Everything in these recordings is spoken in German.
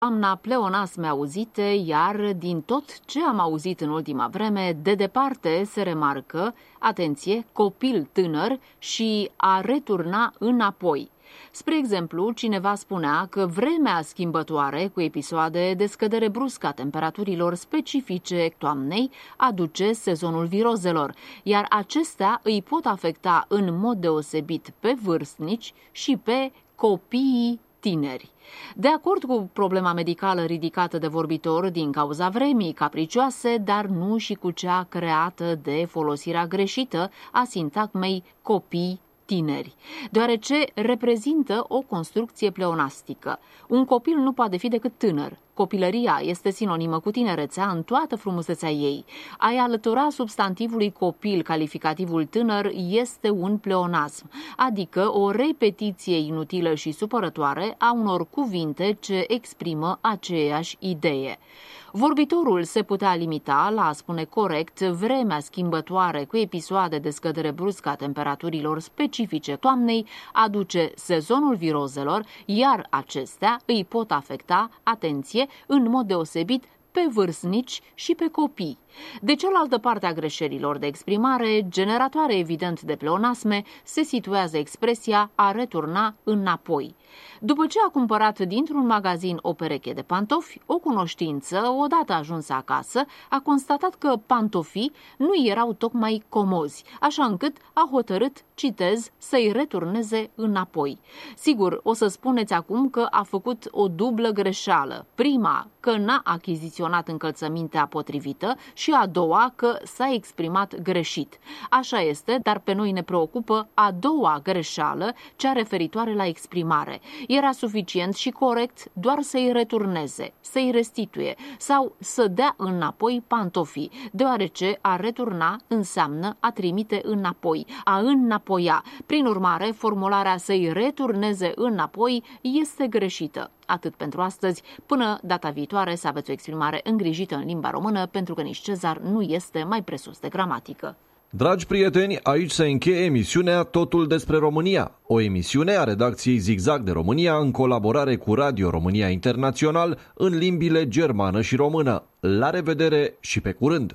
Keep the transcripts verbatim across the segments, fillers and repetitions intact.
Doamna pleonasme auzite, iar din tot ce am auzit în ultima vreme, de departe se remarcă, atenție, copil tânăr și a returna înapoi. Spre exemplu, cineva spunea că vremea schimbătoare, cu episoade de scădere bruscă a temperaturilor specifice toamnei, aduce sezonul virozelor, iar acestea îi pot afecta în mod deosebit pe vârstnici și pe copiii tineri. De acord cu problema medicală ridicată de vorbitor din cauza vremii capricioase, dar nu și cu cea creată de folosirea greșită a sintagmei copii tineri, deoarece reprezintă o construcție pleonastică. Un copil nu poate fi decât tânăr. Copilăria este sinonimă cu tinerețea în toată frumusețea ei. A-i alătura substantivului copil calificativul tânăr este un pleonasm, adică o repetiție inutilă și supărătoare a unor cuvinte ce exprimă aceeași idee. Vorbitorul se putea limita la a spune corect vremea schimbătoare cu episoade de scădere bruscă a temperaturilor specifice toamnei aduce sezonul virozelor, iar acestea îi pot afecta, atenție, în mod deosebit pe vârstnici și pe copii. De cealaltă parte a greșelilor de exprimare, generatoare evident de pleonasme, se situează expresia a returna înapoi. După ce a cumpărat dintr-un magazin o pereche de pantofi, o cunoștință, odată ajunsă acasă, a constatat că pantofii nu erau tocmai comozi, așa încât a hotărât, citez, să-i returneze înapoi. Sigur, o să spuneți acum că a făcut o dublă greșeală. Prima, că n-a achiziționat încălțămintea potrivită, și a doua, că s-a exprimat greșit. Așa este, dar pe noi ne preocupă a doua greșeală, cea referitoare la exprimare. Era suficient și corect doar să-i returneze, să-i restituie sau să dea înapoi pantofii, deoarece a returna înseamnă a trimite înapoi, a înapoia. Prin urmare, formularea să-i returneze înapoi este greșită. Atât pentru astăzi, până data viitoare să aveți o exprimare îngrijită în limba română, pentru că nici Cezar nu este mai presus de gramatică. Dragi prieteni, aici se încheie emisiunea Totul despre România, o emisiune a redacției Zigzag de România în colaborare cu Radio România Internațional în limbile germană și română. La revedere și pe curând!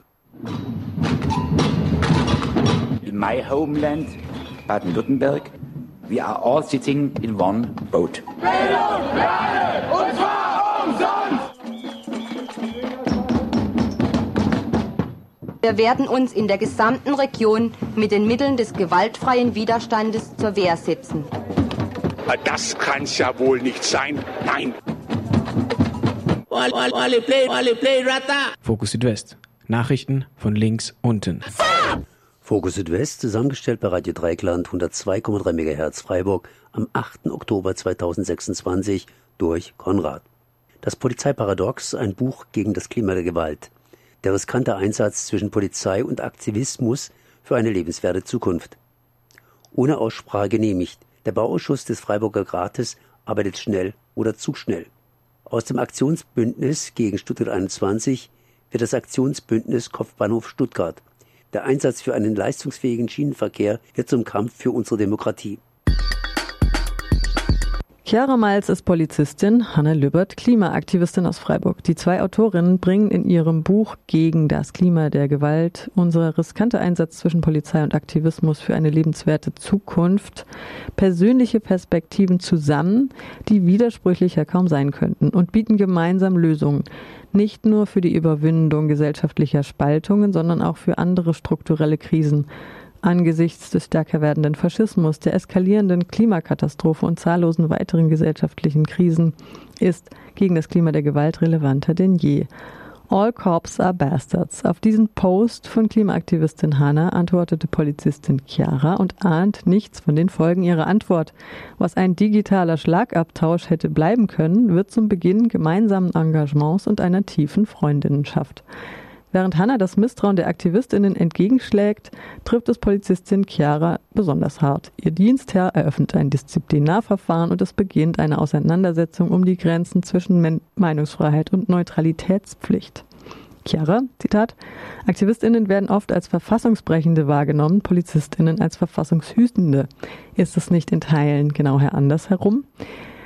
In my homeland, Baden-Württemberg, we are all sitting in one boat. Wir werden uns in der gesamten Region mit den Mitteln des gewaltfreien Widerstandes zur Wehr setzen. Das kann's ja wohl nicht sein. Nein. Fokus Südwest. Nachrichten von links unten. Fokus Südwest, zusammengestellt bei Radio Dreieckland hundertzwei Komma drei Megahertz Freiburg am achten Oktober zweitausendsechsundzwanzig durch Konrad. Das Polizeiparadox, ein Buch gegen das Klima der Gewalt. Der riskante Einsatz zwischen Polizei und Aktivismus für eine lebenswerte Zukunft. Ohne Aussprache genehmigt. Der Bauausschuss des Freiburger Rates arbeitet schnell oder zu schnell. Aus dem Aktionsbündnis gegen Stuttgart einundzwanzig wird das Aktionsbündnis Kopfbahnhof Stuttgart. Der Einsatz für einen leistungsfähigen Schienenverkehr wird zum Kampf für unsere Demokratie. Chiara Miles ist Polizistin, Hanne Lübbert Klimaaktivistin aus Freiburg. Die zwei Autorinnen bringen in ihrem Buch Gegen das Klima der Gewalt unser riskanter Einsatz zwischen Polizei und Aktivismus für eine lebenswerte Zukunft persönliche Perspektiven zusammen, die widersprüchlicher kaum sein könnten und bieten gemeinsam Lösungen. Nicht nur für die Überwindung gesellschaftlicher Spaltungen, sondern auch für andere strukturelle Krisen. Angesichts des stärker werdenden Faschismus, der eskalierenden Klimakatastrophe und zahllosen weiteren gesellschaftlichen Krisen ist gegen das Klima der Gewalt relevanter denn je. All cops are bastards. Auf diesen Post von Klimaaktivistin Hanna antwortete Polizistin Chiara und ahnt nichts von den Folgen ihrer Antwort. Was ein digitaler Schlagabtausch hätte bleiben können, wird zum Beginn gemeinsamen Engagements und einer tiefen Freundinnenschaft. Während Hanna das Misstrauen der AktivistInnen entgegenschlägt, trifft es Polizistin Chiara besonders hart. Ihr Dienstherr eröffnet ein Disziplinarverfahren und es beginnt eine Auseinandersetzung um die Grenzen zwischen Men- Meinungsfreiheit und Neutralitätspflicht. Chiara, Zitat, AktivistInnen werden oft als Verfassungsbrechende wahrgenommen, PolizistInnen als Verfassungshütende. Ist es nicht in Teilen genau andersherum?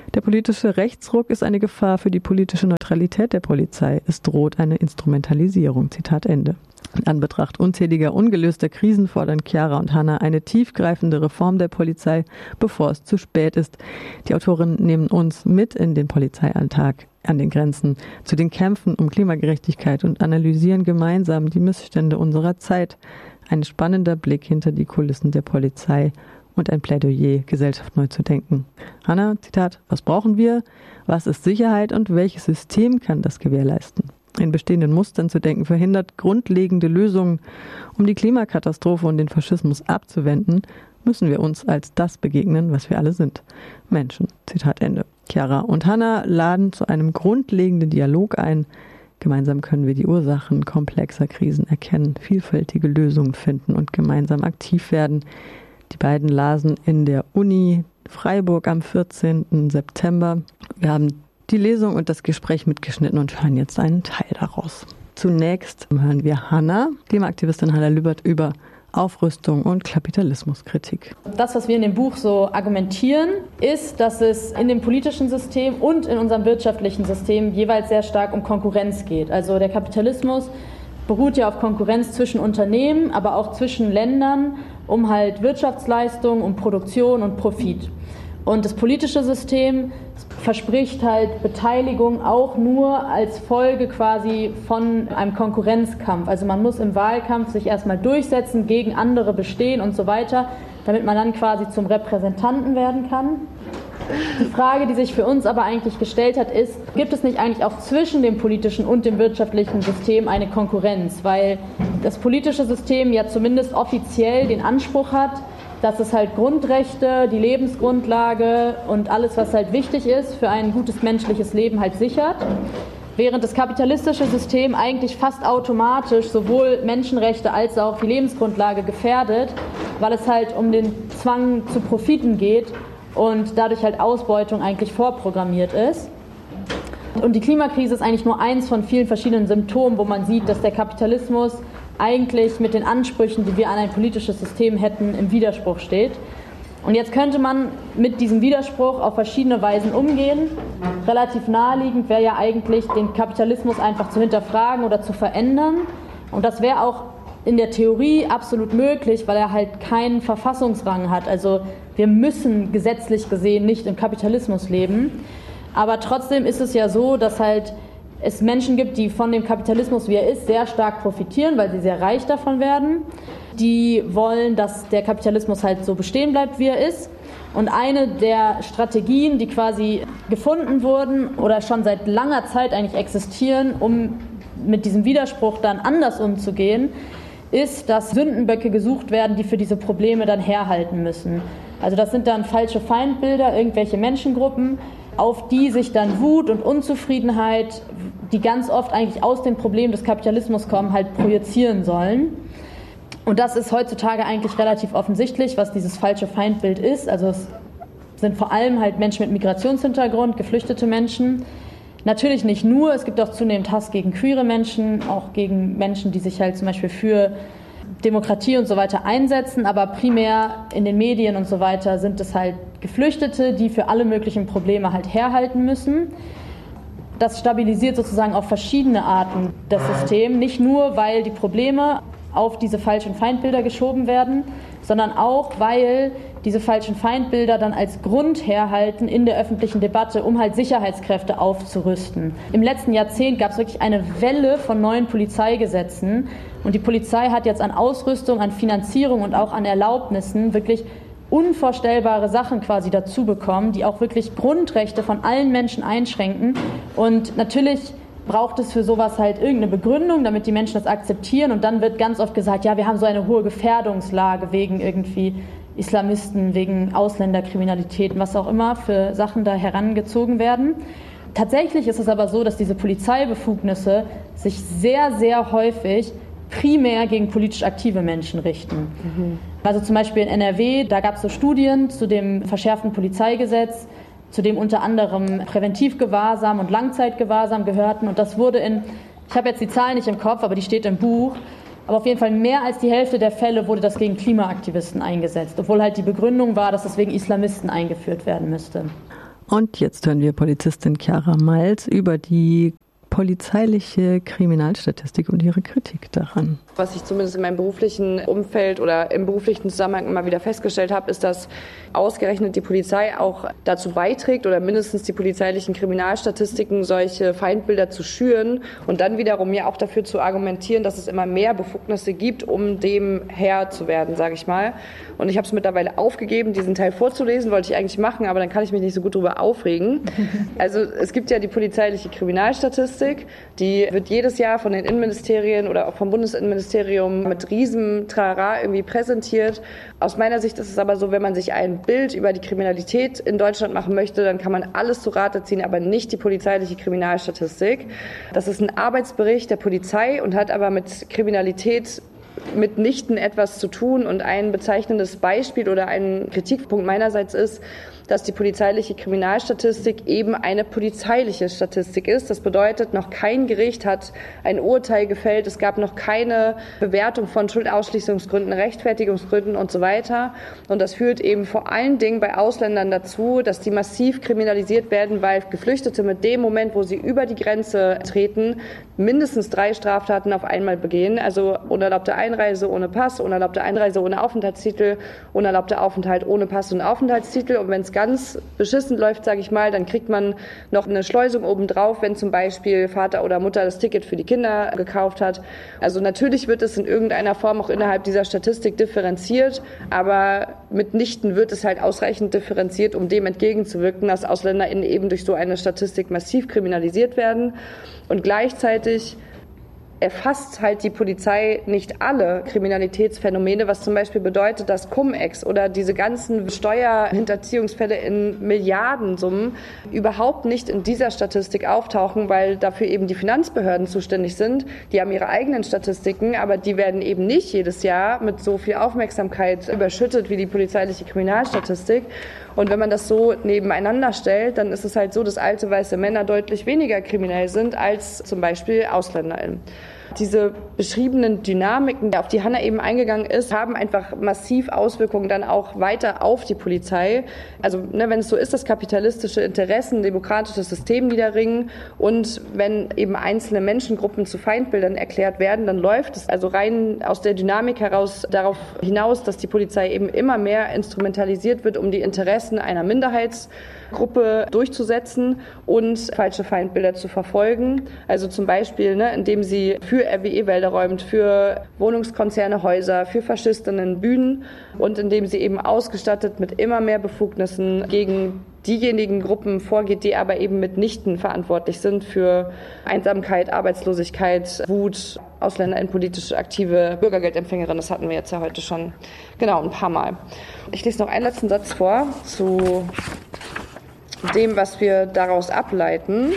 Der politische Rechtsruck ist eine Gefahr für die politische Neutralität der Polizei. Es droht eine Instrumentalisierung. Zitat Ende. In Anbetracht unzähliger ungelöster Krisen fordern Chiara und Hannah eine tiefgreifende Reform der Polizei, bevor es zu spät ist. Die Autorinnen nehmen uns mit in den Polizeialltag an den Grenzen zu den Kämpfen um Klimagerechtigkeit und analysieren gemeinsam die Missstände unserer Zeit. Ein spannender Blick hinter die Kulissen der Polizei und ein Plädoyer, Gesellschaft neu zu denken. Hannah, Zitat, was brauchen wir? Was ist Sicherheit und welches System kann das gewährleisten? In bestehenden Mustern zu denken verhindert grundlegende Lösungen. Um die Klimakatastrophe und den Faschismus abzuwenden, müssen wir uns als das begegnen, was wir alle sind. Menschen. Zitat Ende. Chiara und Hannah laden zu einem grundlegenden Dialog ein. Gemeinsam können wir die Ursachen komplexer Krisen erkennen, vielfältige Lösungen finden und gemeinsam aktiv werden. Die beiden lasen in der Uni Freiburg am vierzehnten September. Wir haben die Lesung und das Gespräch mitgeschnitten und hören jetzt einen Teil daraus. Zunächst hören wir Hannah, Klimaaktivistin Hannah Lübbert, über Aufrüstung und Kapitalismuskritik. Das, was wir in dem Buch so argumentieren, ist, dass es in dem politischen System und in unserem wirtschaftlichen System jeweils sehr stark um Konkurrenz geht. Also der Kapitalismus beruht ja auf Konkurrenz zwischen Unternehmen, aber auch zwischen Ländern, um halt Wirtschaftsleistung, um Produktion und Profit. Und das politische System verspricht halt Beteiligung auch nur als Folge quasi von einem Konkurrenzkampf. Also man muss im Wahlkampf sich erstmal durchsetzen, gegen andere bestehen und so weiter, damit man dann quasi zum Repräsentanten werden kann. Die Frage, die sich für uns aber eigentlich gestellt hat, ist, gibt es nicht eigentlich auch zwischen dem politischen und dem wirtschaftlichen System eine Konkurrenz? Weil das politische System ja zumindest offiziell den Anspruch hat, dass es halt Grundrechte, die Lebensgrundlage und alles, was halt wichtig ist für ein gutes menschliches Leben, halt sichert. Während das kapitalistische System eigentlich fast automatisch sowohl Menschenrechte als auch die Lebensgrundlage gefährdet, weil es halt um den Zwang zu Profiten geht und dadurch halt Ausbeutung eigentlich vorprogrammiert ist. Und die Klimakrise ist eigentlich nur eins von vielen verschiedenen Symptomen, wo man sieht, dass der Kapitalismus eigentlich mit den Ansprüchen, die wir an ein politisches System hätten, im Widerspruch steht. Und jetzt könnte man mit diesem Widerspruch auf verschiedene Weisen umgehen. Relativ naheliegend wäre ja eigentlich, den Kapitalismus einfach zu hinterfragen oder zu verändern. Und das wäre auch in der Theorie absolut möglich, weil er halt keinen Verfassungsrang hat. Also wir müssen gesetzlich gesehen nicht im Kapitalismus leben. Aber trotzdem ist es ja so, dass halt es Menschen gibt, die von dem Kapitalismus, wie er ist, sehr stark profitieren, weil sie sehr reich davon werden. Die wollen, dass der Kapitalismus halt so bestehen bleibt, wie er ist. Und eine der Strategien, die quasi gefunden wurden oder schon seit langer Zeit eigentlich existieren, um mit diesem Widerspruch dann anders umzugehen, ist, dass Sündenböcke gesucht werden, die für diese Probleme dann herhalten müssen. Also das sind dann falsche Feindbilder, irgendwelche Menschengruppen, auf die sich dann Wut und Unzufriedenheit, die ganz oft eigentlich aus den Problemen des Kapitalismus kommen, halt projizieren sollen. Und das ist heutzutage eigentlich relativ offensichtlich, was dieses falsche Feindbild ist. Also es sind vor allem halt Menschen mit Migrationshintergrund, geflüchtete Menschen. Natürlich nicht nur, es gibt auch zunehmend Hass gegen queere Menschen, auch gegen Menschen, die sich halt zum Beispiel für Demokratie und so weiter einsetzen, aber primär in den Medien und so weiter sind es halt Geflüchtete, die für alle möglichen Probleme halt herhalten müssen. Das stabilisiert sozusagen auf verschiedene Arten das System, nicht nur, weil die Probleme auf diese falschen Feindbilder geschoben werden, sondern auch, weil diese falschen Feindbilder dann als Grund herhalten in der öffentlichen Debatte, um halt Sicherheitskräfte aufzurüsten. Im letzten Jahrzehnt gab es wirklich eine Welle von neuen Polizeigesetzen und die Polizei hat jetzt an Ausrüstung, an Finanzierung und auch an Erlaubnissen wirklich unvorstellbare Sachen quasi dazu bekommen, die auch wirklich Grundrechte von allen Menschen einschränken. Und natürlich braucht es für sowas halt irgendeine Begründung, damit die Menschen das akzeptieren. Und dann wird ganz oft gesagt, ja, wir haben so eine hohe Gefährdungslage wegen irgendwie Islamisten, wegen Ausländerkriminalität, was auch immer für Sachen da herangezogen werden. Tatsächlich ist es aber so, dass diese Polizeibefugnisse sich sehr, sehr häufig primär gegen politisch aktive Menschen richten. Mhm. Also zum Beispiel in N R W, da gab es so Studien zu dem verschärften Polizeigesetz, zu dem unter anderem Präventivgewahrsam und Langzeitgewahrsam gehörten. Und das wurde in, ich habe jetzt die Zahl nicht im Kopf, aber die steht im Buch, aber auf jeden Fall mehr als die Hälfte der Fälle wurde das gegen Klimaaktivisten eingesetzt, obwohl halt die Begründung war, dass es wegen Islamisten eingeführt werden müsste. Und jetzt hören wir Polizistin Chiara Malz über die polizeiliche Kriminalstatistik und ihre Kritik daran. Was ich zumindest in meinem beruflichen Umfeld oder im beruflichen Zusammenhang immer wieder festgestellt habe, ist, dass ausgerechnet die Polizei auch dazu beiträgt oder mindestens die polizeilichen Kriminalstatistiken solche Feindbilder zu schüren und dann wiederum ja auch dafür zu argumentieren, dass es immer mehr Befugnisse gibt, um dem Herr zu werden, sage ich mal. Und ich habe es mittlerweile aufgegeben, diesen Teil vorzulesen, wollte ich eigentlich machen, aber dann kann ich mich nicht so gut darüber aufregen. Also es gibt ja die polizeiliche Kriminalstatistik, die wird jedes Jahr von den Innenministerien oder auch vom Bundesinnenministerium mit riesen Trara irgendwie präsentiert. Aus meiner Sicht ist es aber so, wenn man sich ein Bild über die Kriminalität in Deutschland machen möchte, dann kann man alles zu Rate ziehen, aber nicht die polizeiliche Kriminalstatistik. Das ist ein Arbeitsbericht der Polizei und hat aber mit Kriminalität mitnichten etwas zu tun. Und ein bezeichnendes Beispiel oder ein Kritikpunkt meinerseits ist, dass die polizeiliche Kriminalstatistik eben eine polizeiliche Statistik ist. Das bedeutet, noch kein Gericht hat ein Urteil gefällt. Es gab noch keine Bewertung von Schuldausschließungsgründen, Rechtfertigungsgründen und so weiter. Und das führt eben vor allen Dingen bei Ausländern dazu, dass die massiv kriminalisiert werden, weil Geflüchtete mit dem Moment, wo sie über die Grenze treten, mindestens drei Straftaten auf einmal begehen. Also unerlaubte Einreise ohne Pass, unerlaubte Einreise ohne Aufenthaltstitel, unerlaubter Aufenthalt ohne Pass und Aufenthaltstitel. Und wenn es ganz beschissen läuft, sage ich mal, dann kriegt man noch eine Schleusung obendrauf, wenn zum Beispiel Vater oder Mutter das Ticket für die Kinder gekauft hat. Also natürlich wird es in irgendeiner Form auch innerhalb dieser Statistik differenziert, aber mitnichten wird es halt ausreichend differenziert, um dem entgegenzuwirken, dass AusländerInnen eben durch so eine Statistik massiv kriminalisiert werden. Und gleichzeitig erfasst halt die Polizei nicht alle Kriminalitätsphänomene, was zum Beispiel bedeutet, dass Cum-Ex oder diese ganzen Steuerhinterziehungsfälle in Milliardensummen überhaupt nicht in dieser Statistik auftauchen, weil dafür eben die Finanzbehörden zuständig sind. Die haben ihre eigenen Statistiken, aber die werden eben nicht jedes Jahr mit so viel Aufmerksamkeit überschüttet wie die polizeiliche Kriminalstatistik. Und wenn man das so nebeneinander stellt, dann ist es halt so, dass alte weiße Männer deutlich weniger kriminell sind als zum Beispiel AusländerInnen. Diese beschriebenen Dynamiken, auf die Hanna eben eingegangen ist, haben einfach massiv Auswirkungen dann auch weiter auf die Polizei. Also ne, wenn es so ist, dass kapitalistische Interessen, demokratisches System niederringen und wenn eben einzelne Menschengruppen zu Feindbildern erklärt werden, dann läuft es also rein aus der Dynamik heraus darauf hinaus, dass die Polizei eben immer mehr instrumentalisiert wird, um die Interessen einer Minderheitsgruppe durchzusetzen und falsche Feindbilder zu verfolgen. Also zum Beispiel, ne, indem sie für R W E-Wälder räumt, für Wohnungskonzerne Häuser, für Faschistinnen Bühnen und indem sie eben ausgestattet mit immer mehr Befugnissen gegen diejenigen Gruppen vorgeht, die aber eben mitnichten verantwortlich sind für Einsamkeit, Arbeitslosigkeit, Wut, Ausländer in politisch aktive Bürgergeldempfängerinnen. Das hatten wir jetzt ja heute schon genau ein paar Mal. Ich lese noch einen letzten Satz vor zu dem, was wir daraus ableiten.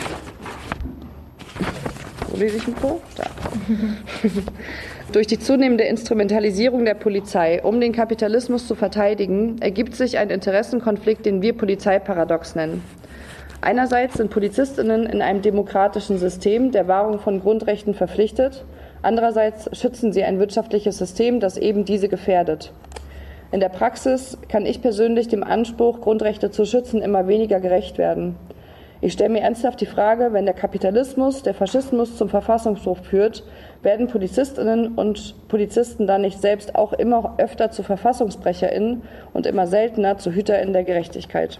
Wo lese ich ihn vor? Da. Durch die zunehmende Instrumentalisierung der Polizei, um den Kapitalismus zu verteidigen, ergibt sich ein Interessenkonflikt, den wir Polizeiparadox nennen. Einerseits sind PolizistInnen in einem demokratischen System der Wahrung von Grundrechten verpflichtet, andererseits schützen sie ein wirtschaftliches System, das eben diese gefährdet. In der Praxis kann ich persönlich dem Anspruch, Grundrechte zu schützen, immer weniger gerecht werden. Ich stelle mir ernsthaft die Frage, wenn der Kapitalismus, der Faschismus zum Verfassungsbruch führt, werden PolizistInnen und Polizisten dann nicht selbst auch immer öfter zu VerfassungsbrecherInnen und immer seltener zu HüterInnen der Gerechtigkeit?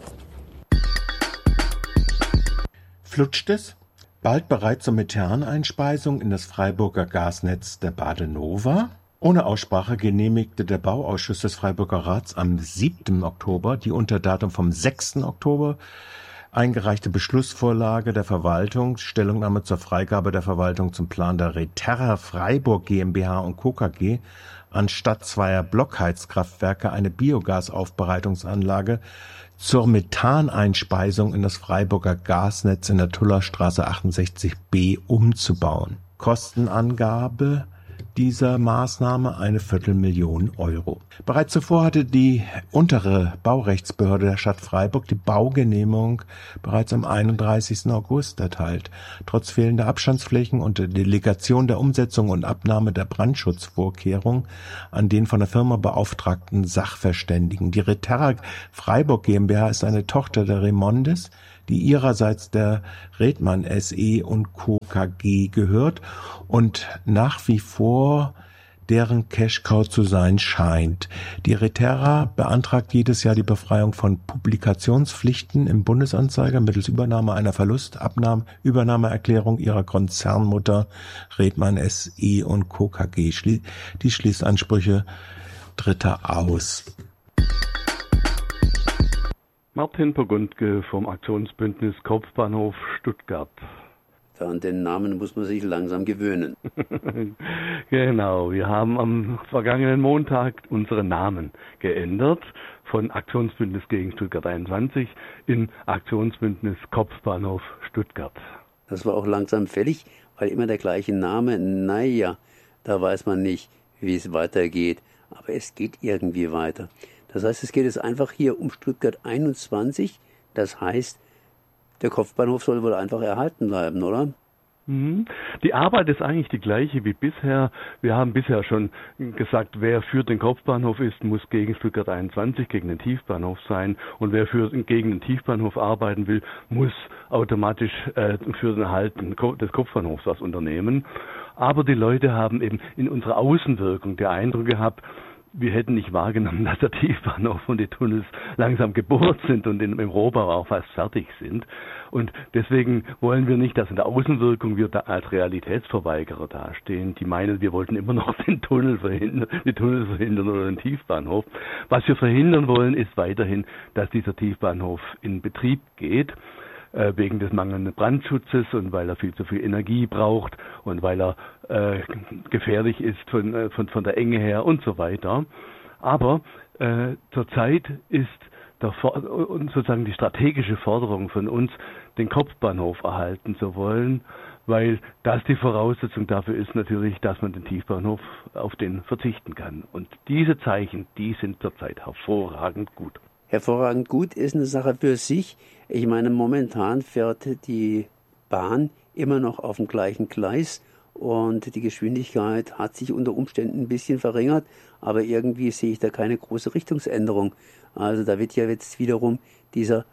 Flutscht es? Bald bereit zur Methaneinspeisung in das Freiburger Gasnetz der Badenova? Ohne Aussprache genehmigte der Bauausschuss des Freiburger Rats am siebten Oktober die unter Datum vom sechsten Oktober eingereichte Beschlussvorlage der Verwaltung, Stellungnahme zur Freigabe der Verwaltung zum Plan der Reterra Freiburg GmbH und Co. K G, anstatt zweier Blockheizkraftwerke eine Biogasaufbereitungsanlage zur Methaneinspeisung in das Freiburger Gasnetz in der Tullerstraße achtundsechzig b umzubauen. Kostenangabe dieser Maßnahme eine Viertelmillion Euro. Bereits zuvor hatte die untere Baurechtsbehörde der Stadt Freiburg die Baugenehmigung bereits am einunddreißigsten August erteilt. Trotz fehlender Abstandsflächen und der Delegation der Umsetzung und Abnahme der Brandschutzvorkehrungen an den von der Firma beauftragten Sachverständigen. Die Reterra Freiburg GmbH ist eine Tochter der Remondes, die ihrerseits der Redmann S E und Co. K G gehört und nach wie vor deren Cash-Cow zu sein scheint. Die Reterra beantragt jedes Jahr die Befreiung von Publikationspflichten im Bundesanzeiger mittels Übernahme einer Verlustabnahme, Übernahmeerklärung ihrer Konzernmutter Redmann S E und Co. K G. Die Schließansprüche Dritter aus. Martin Burgundke vom Aktionsbündnis Kopfbahnhof Stuttgart. An den Namen muss man sich langsam gewöhnen. Genau, wir haben am vergangenen Montag unseren Namen geändert von Aktionsbündnis gegen Stuttgart einundzwanzig in Aktionsbündnis Kopfbahnhof Stuttgart. Das war auch langsam fällig, weil immer der gleiche Name, naja, da weiß man nicht, wie es weitergeht. Aber es geht irgendwie weiter. Das heißt, es geht jetzt einfach hier um Stuttgart einundzwanzig. Das heißt, der Kopfbahnhof soll wohl einfach erhalten bleiben, oder? Die Arbeit ist eigentlich die gleiche wie bisher. Wir haben bisher schon gesagt, wer für den Kopfbahnhof ist, muss gegen Stuttgart einundzwanzig, gegen den Tiefbahnhof sein. Und wer für, gegen den Tiefbahnhof arbeiten will, muss automatisch äh, für den Erhalt des Kopfbahnhofs was unternehmen. Aber die Leute haben eben in unserer Außenwirkung den Eindruck gehabt, wir hätten nicht wahrgenommen, dass der Tiefbahnhof und die Tunnels langsam gebohrt sind und im Rohbau auch fast fertig sind. Und deswegen wollen wir nicht, dass in der Außenwirkung wir da als Realitätsverweigerer dastehen. Die meinen, wir wollten immer noch den Tunnel verhindern, die Tunnel verhindern oder den Tiefbahnhof. Was wir verhindern wollen, ist weiterhin, dass dieser Tiefbahnhof in Betrieb geht, wegen des mangelnden Brandschutzes und weil er viel zu viel Energie braucht und weil er äh, gefährlich ist von, äh, von, von der Enge her und so weiter. Aber äh, zurzeit ist der, sozusagen die strategische Forderung von uns, den Kopfbahnhof erhalten zu wollen, weil das die Voraussetzung dafür ist natürlich, dass man den Tiefbahnhof auf den verzichten kann. Und diese Zeichen, die sind zurzeit hervorragend gut. Hervorragend gut ist eine Sache für sich. Ich meine, momentan fährt die Bahn immer noch auf dem gleichen Gleis und die Geschwindigkeit hat sich unter Umständen ein bisschen verringert, aber irgendwie sehe ich da keine große Richtungsänderung. Also da wird ja jetzt wiederum dieser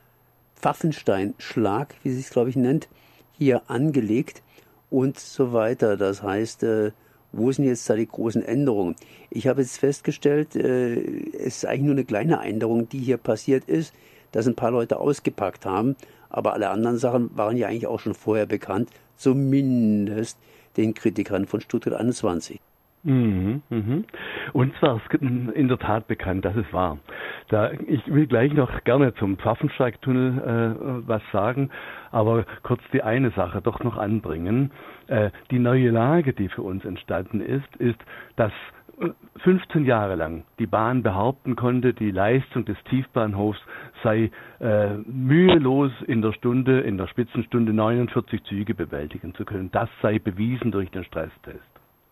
Pfaffensteinschlag, wie sie es glaube ich nennt, hier angelegt und so weiter. Das heißt, äh, wo sind jetzt da die großen Änderungen? Ich habe jetzt festgestellt, äh, es ist eigentlich nur eine kleine Änderung, die hier passiert ist, dass ein paar Leute ausgepackt haben, aber alle anderen Sachen waren ja eigentlich auch schon vorher bekannt, zumindest den Kritikern von Stuttgart einundzwanzig. Mhm, mhm. Uns war es in der Tat bekannt, dass es war. Da, ich will gleich noch gerne zum Pfaffensteigtunnel äh, was sagen, aber kurz die eine Sache doch noch anbringen. Äh, die neue Lage, die für uns entstanden ist, ist, dass fünfzehn Jahre lang die Bahn behaupten konnte, die Leistung des Tiefbahnhofs sei äh, mühelos in der Stunde, in der Spitzenstunde neunundvierzig Züge bewältigen zu können. Das sei bewiesen durch den Stresstest.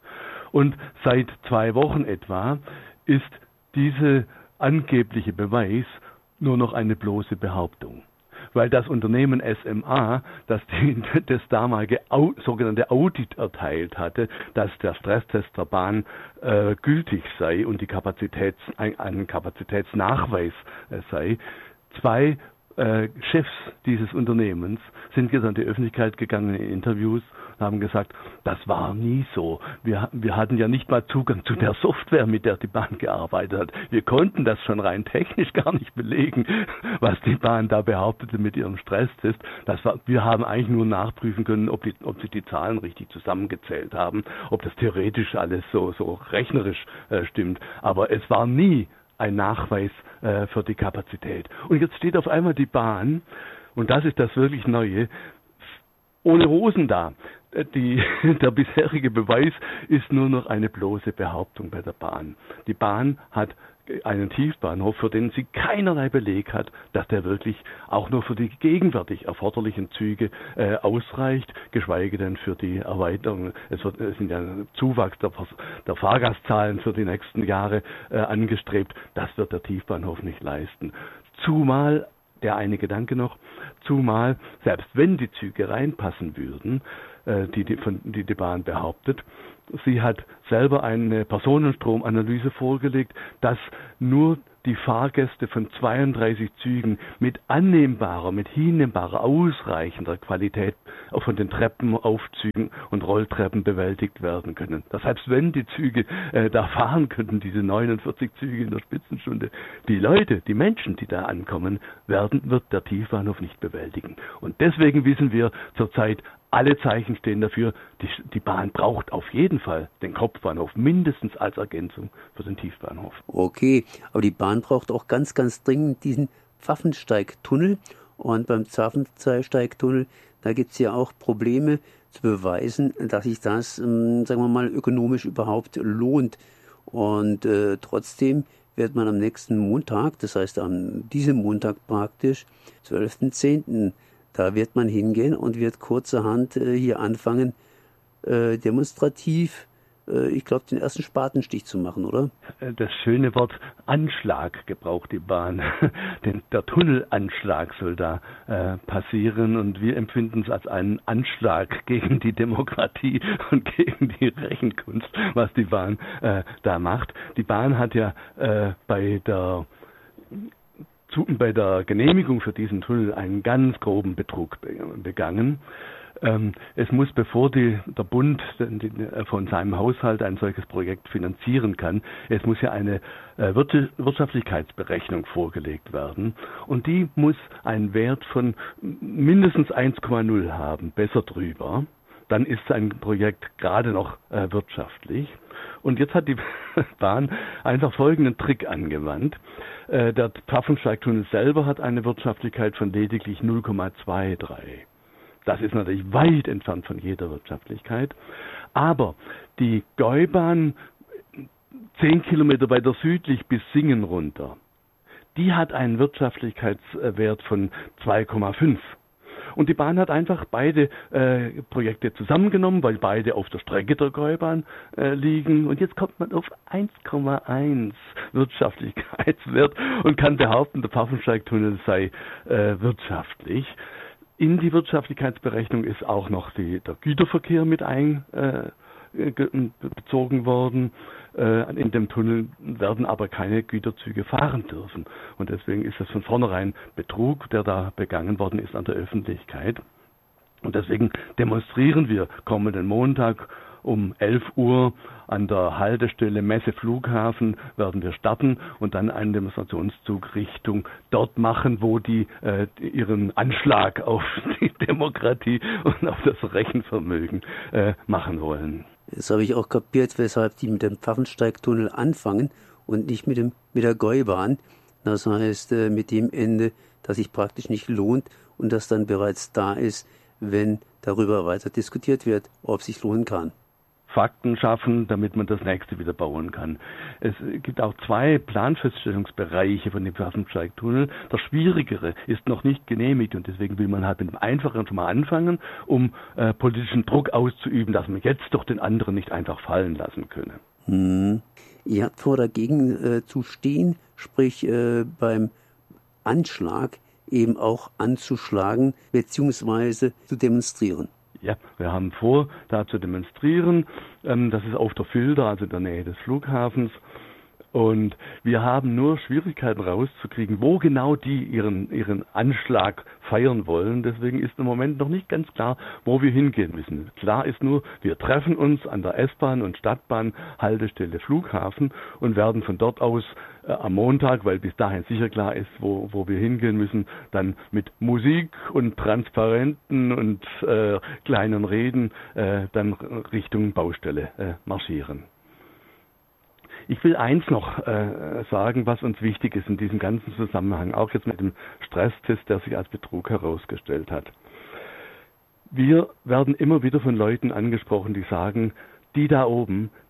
Und seit zwei Wochen etwa ist diese angebliche Beweis nur noch eine bloße Behauptung. Weil das Unternehmen S M A, das die, das damalige Au, sogenannte Audit erteilt hatte, dass der Stresstest der Bahn äh, gültig sei und die Kapazitäts, ein, ein Kapazitätsnachweis äh, sei, zwei äh, Chefs dieses Unternehmens sind jetzt an die Öffentlichkeit gegangen in Interviews und haben gesagt, das war nie so. Wir, wir hatten ja nicht mal Zugang zu der Software, mit der die Bahn gearbeitet hat. Wir konnten das schon rein technisch gar nicht belegen, was die Bahn da behauptete mit ihrem Stresstest. Das war, wir haben eigentlich nur nachprüfen können, ob, die, ob sie die Zahlen richtig zusammengezählt haben, ob das theoretisch alles so, so rechnerisch äh, stimmt. Aber es war nie ein Nachweis äh, für die Kapazität. Und jetzt steht auf einmal die Bahn, und das ist das wirklich Neue, ohne Hosen da. Die, der bisherige Beweis ist nur noch eine bloße Behauptung bei der Bahn. Die Bahn hat einen Tiefbahnhof, für den sie keinerlei Beleg hat, dass der wirklich auch nur für die gegenwärtig erforderlichen Züge äh, ausreicht, geschweige denn für die Erweiterung. Es, wird, es sind ja Zuwachs der, der Fahrgastzahlen für die nächsten Jahre äh, angestrebt. Das wird der Tiefbahnhof nicht leisten. Zumal, der eine Gedanke noch, zumal, selbst wenn die Züge reinpassen würden, äh, die, die, von, die die Bahn behauptet, sie hat selber eine Personenstromanalyse vorgelegt, dass nur die Fahrgäste von zweiunddreißig Zügen mit annehmbarer, mit hinnehmbarer, ausreichender Qualität von den Treppen, Aufzügen und Rolltreppen bewältigt werden können. Das heißt, wenn die Züge äh, da fahren könnten, diese neunundvierzig Züge in der Spitzenstunde, die Leute, die Menschen, die da ankommen werden, wird der Tiefbahnhof nicht bewältigen. Und deswegen wissen wir zurzeit, alle Zeichen stehen dafür, die, die Bahn braucht auf jeden Fall den Kopfbahnhof, mindestens als Ergänzung für den Tiefbahnhof. Okay, aber die Bahn braucht auch ganz, ganz dringend diesen Pfaffensteigtunnel. Und beim Pfaffensteigtunnel, da gibt es ja auch Probleme zu beweisen, dass sich das, ähm, sagen wir mal, ökonomisch überhaupt lohnt. Und äh, trotzdem wird man am nächsten Montag, das heißt an diesem Montag praktisch, zwölften zehnten, da wird man hingehen und wird kurzerhand äh, hier anfangen, äh, demonstrativ, äh, ich glaube, den ersten Spatenstich zu machen, oder? Das schöne Wort Anschlag gebraucht die Bahn. Denn der Tunnelanschlag soll da äh, passieren und wir empfinden es als einen Anschlag gegen die Demokratie und gegen die Rechenkunst, was die Bahn äh, da macht. Die Bahn hat ja äh, bei der Zu, bei der Genehmigung für diesen Tunnel einen ganz groben Betrug begangen. Ähm, es muss, bevor die, der Bund die, von seinem Haushalt ein solches Projekt finanzieren kann, es muss ja eine äh, Wirtschaftlichkeitsberechnung vorgelegt werden und die muss einen Wert von mindestens eins Komma null haben, besser drüber. Dann ist ein Projekt gerade noch äh, wirtschaftlich. Und jetzt hat die Bahn einfach folgenden Trick angewandt. Äh, der Pfaffensteigtunnel selber hat eine Wirtschaftlichkeit von lediglich null Komma zweiunddreißig. Das ist natürlich weit entfernt von jeder Wirtschaftlichkeit. Aber die Gäubahn, zehn Kilometer weiter südlich bis Singen runter, die hat einen Wirtschaftlichkeitswert von zwei Komma fünf. Und die Bahn hat einfach beide äh, Projekte zusammengenommen, weil beide auf der Strecke der Gäubahn äh, liegen. Und jetzt kommt man auf eins Komma eins Wirtschaftlichkeitswert und kann behaupten, der Pfaffensteigtunnel sei äh, wirtschaftlich. In die Wirtschaftlichkeitsberechnung ist auch noch die, der Güterverkehr mit einbezogen äh, worden. Äh, in dem Tunnel werden aber keine Güterzüge fahren dürfen. Und deswegen ist das von vornherein Betrug, der da begangen worden ist an der Öffentlichkeit. Und deswegen demonstrieren wir kommenden Montag um elf Uhr an der Haltestelle Messe Flughafen werden wir starten und dann einen Demonstrationszug Richtung dort machen, wo die äh, ihren Anschlag auf die Demokratie und auf das Rechenvermögen äh, machen wollen. Jetzt habe ich auch kapiert, weshalb die mit dem Pfaffensteigtunnel anfangen und nicht mit dem mit der Gäubahn. Das heißt, äh, mit dem Ende, das sich praktisch nicht lohnt und das dann bereits da ist, wenn darüber weiter diskutiert wird, ob es sich lohnen kann. Fakten schaffen, damit man das nächste wieder bauen kann. Es gibt auch zwei Planfeststellungsbereiche von dem Pfaffensteigtunnel. Der schwierigere ist noch nicht genehmigt und deswegen will man halt mit dem einfacheren schon mal anfangen, um äh, politischen Druck auszuüben, dass man jetzt doch den anderen nicht einfach fallen lassen könne. Hm. Ihr habt vor, dagegen äh, zu stehen, sprich äh, beim Anschlag eben auch anzuschlagen bzw. zu demonstrieren. Ja, wir haben vor, da zu demonstrieren. Ähm, das ist auf der Filder, also in der Nähe des Flughafens. Und wir haben nur Schwierigkeiten rauszukriegen, wo genau die ihren, ihren Anschlag feiern wollen. Deswegen ist im Moment noch nicht ganz klar, wo wir hingehen müssen. Klar ist nur, wir treffen uns an der S-Bahn- und Stadtbahn-Haltestelle Flughafen und werden von dort aus äh, am Montag, weil bis dahin sicher klar ist, wo, wo wir hingehen müssen, dann mit Musik und Transparenten und äh, kleinen Reden äh, dann Richtung Baustelle äh, marschieren. Ich will eins noch äh, sagen, was uns wichtig ist in diesem ganzen Zusammenhang, auch jetzt mit dem Stresstest, der sich als Betrug herausgestellt hat. Wir werden immer wieder von Leuten angesprochen, die sagen, die da oben,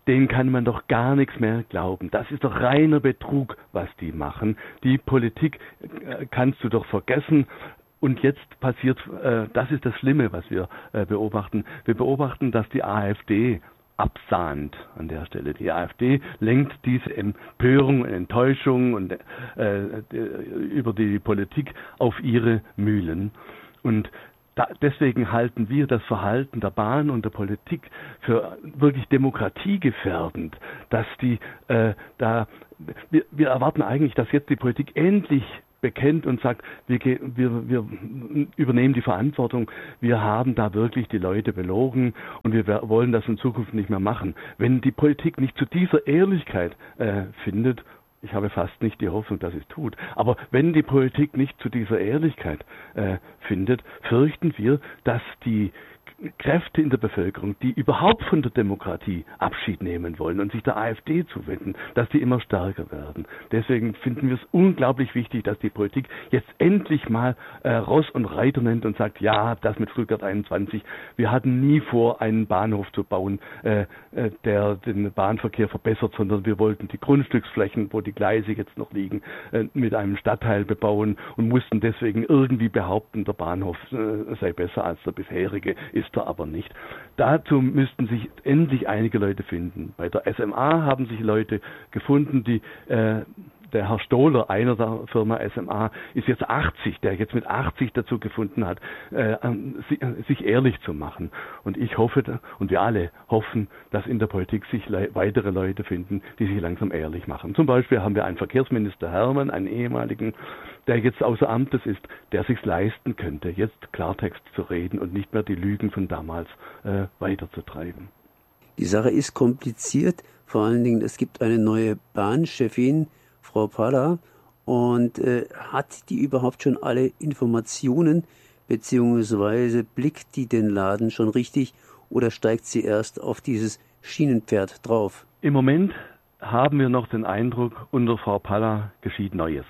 denen kann man doch gar nichts mehr glauben. Das ist doch reiner Betrug, was die machen. Die Politik äh, kannst du doch vergessen. Und jetzt passiert, äh, das ist das Schlimme, was wir äh, beobachten. Wir beobachten, dass die AfD absahnt an der Stelle. Die AfD lenkt diese Empörung und Enttäuschung und, äh, über die Politik auf ihre Mühlen. Und da, deswegen halten wir das Verhalten der Bahn und der Politik für wirklich demokratiegefährdend, dass die äh, da, wir, wir erwarten eigentlich, dass jetzt die Politik endlich bekennt und sagt, wir, wir, wir übernehmen die Verantwortung, wir haben da wirklich die Leute belogen und wir wollen das in Zukunft nicht mehr machen. Wenn die Politik nicht zu dieser Ehrlichkeit äh, findet, ich habe fast nicht die Hoffnung, dass es tut, aber wenn die Politik nicht zu dieser Ehrlichkeit äh, findet, fürchten wir, dass die Kräfte in der Bevölkerung, die überhaupt von der Demokratie Abschied nehmen wollen und sich der AfD zuwenden, dass die immer stärker werden. Deswegen finden wir es unglaublich wichtig, dass die Politik jetzt endlich mal äh, Ross und Reiter nennt und sagt, ja, das mit Stuttgart einundzwanzig, wir hatten nie vor, einen Bahnhof zu bauen, äh, äh, der den Bahnverkehr verbessert, sondern wir wollten die Grundstücksflächen, wo die Gleise jetzt noch liegen, äh, mit einem Stadtteil bebauen und mussten deswegen irgendwie behaupten, der Bahnhof äh, sei besser als der bisherige. Ist er aber nicht. Dazu müssten sich endlich einige Leute finden. Bei der S M A haben sich Leute gefunden, die äh, der Herr Stohler, einer der Firma S M A, ist jetzt achtzig, der jetzt mit achtzig dazu gefunden hat, äh, sich ehrlich zu machen. Und ich hoffe, und wir alle hoffen, dass in der Politik sich le- weitere Leute finden, die sich langsam ehrlich machen. Zum Beispiel haben wir einen Verkehrsminister Hermann, einen ehemaligen, der jetzt außer Amtes ist, der sich's leisten könnte, jetzt Klartext zu reden und nicht mehr die Lügen von damals äh, weiterzutreiben. Die Sache ist kompliziert, vor allen Dingen, es gibt eine neue Bahnchefin, Frau Palla, und äh, hat die überhaupt schon alle Informationen, beziehungsweise blickt die den Laden schon richtig oder steigt sie erst auf dieses Schienenpferd drauf? Im Moment haben wir noch den Eindruck, unter Frau Palla geschieht Neues.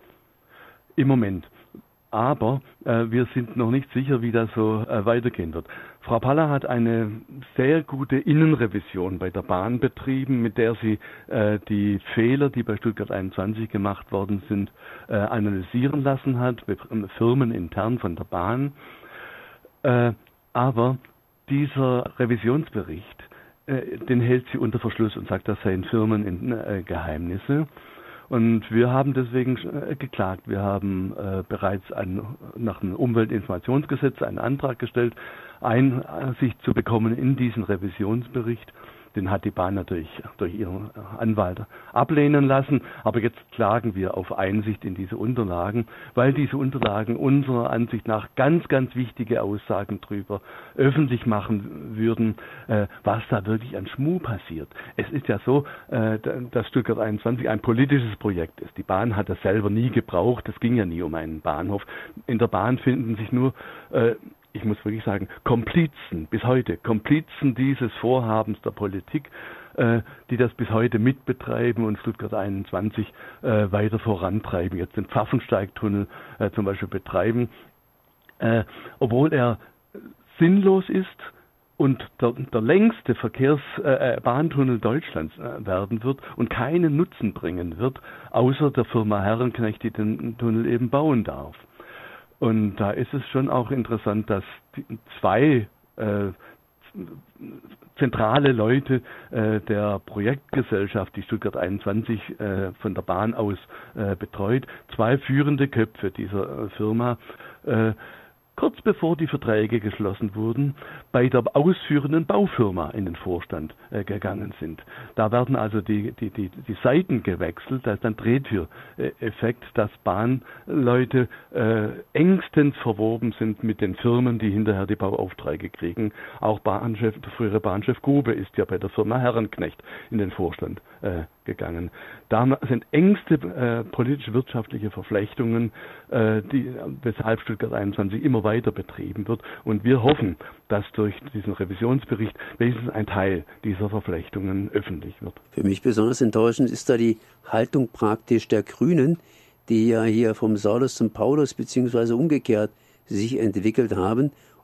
Im Moment. Aber äh, wir sind noch nicht sicher, wie das so äh, weitergehen wird. Frau Palla hat eine sehr gute Innenrevision bei der Bahn betrieben, mit der sie äh, die Fehler, die bei Stuttgart einundzwanzig gemacht worden sind, äh, analysieren lassen hat, Firmen intern von der Bahn. Äh, aber dieser Revisionsbericht, äh, den hält sie unter Verschluss und sagt, das seien Firmengeheimnisse. Äh, Und wir haben deswegen äh, geklagt. Wir haben äh, bereits ein, nach dem Umweltinformationsgesetz einen Antrag gestellt, Einsicht zu bekommen in diesen Revisionsbericht. Den hat die Bahn natürlich durch ihren Anwalt ablehnen lassen. Aber jetzt klagen wir auf Einsicht in diese Unterlagen, weil diese Unterlagen unserer Ansicht nach ganz, ganz wichtige Aussagen darüber öffentlich machen würden, äh, was da wirklich an Schmuh passiert. Es ist ja so, äh, dass Stuttgart einundzwanzig ein politisches Projekt ist. Die Bahn hat das selber nie gebraucht. Es ging ja nie um einen Bahnhof. In der Bahn finden sich nur äh, ich muss wirklich sagen, Komplizen, bis heute, Komplizen dieses Vorhabens der Politik, äh, die das bis heute mitbetreiben und Stuttgart einundzwanzig äh, weiter vorantreiben, jetzt den Pfaffensteigtunnel äh, zum Beispiel betreiben, äh, obwohl er sinnlos ist und der, der längste Verkehrsbahntunnel äh, Deutschlands äh, werden wird und keinen Nutzen bringen wird, außer der Firma Herrenknecht, die den Tunnel eben bauen darf. Und da ist es schon auch interessant, dass die zwei äh, zentrale Leute äh, der Projektgesellschaft, die Stuttgart einundzwanzig äh, von der Bahn aus äh, betreut, zwei führende Köpfe dieser äh, Firma, äh, kurz bevor die Verträge geschlossen wurden, bei der ausführenden Baufirma in den Vorstand äh, gegangen sind. Da werden also die, die, die, die Seiten gewechselt, da ist ein Drehtüreffekt, dass Bahnleute äh, engstens verwoben sind mit den Firmen, die hinterher die Bauaufträge kriegen. Auch Bahnchef, der frühere Bahnchef Grube ist ja bei der Firma Herrenknecht in den Vorstand äh, gegangen. Da sind engste äh, politisch-wirtschaftliche Verflechtungen, äh, die, weshalb Stuttgart einundzwanzig immer weiter betrieben wird. Und wir hoffen, dass durch diesen Revisionsbericht wenigstens ein Teil dieser Verflechtungen öffentlich wird. Für mich besonders enttäuschend ist da die Haltung praktisch der Grünen, die ja hier vom Saulus zum Paulus beziehungsweise umgekehrt sich entwickelt haben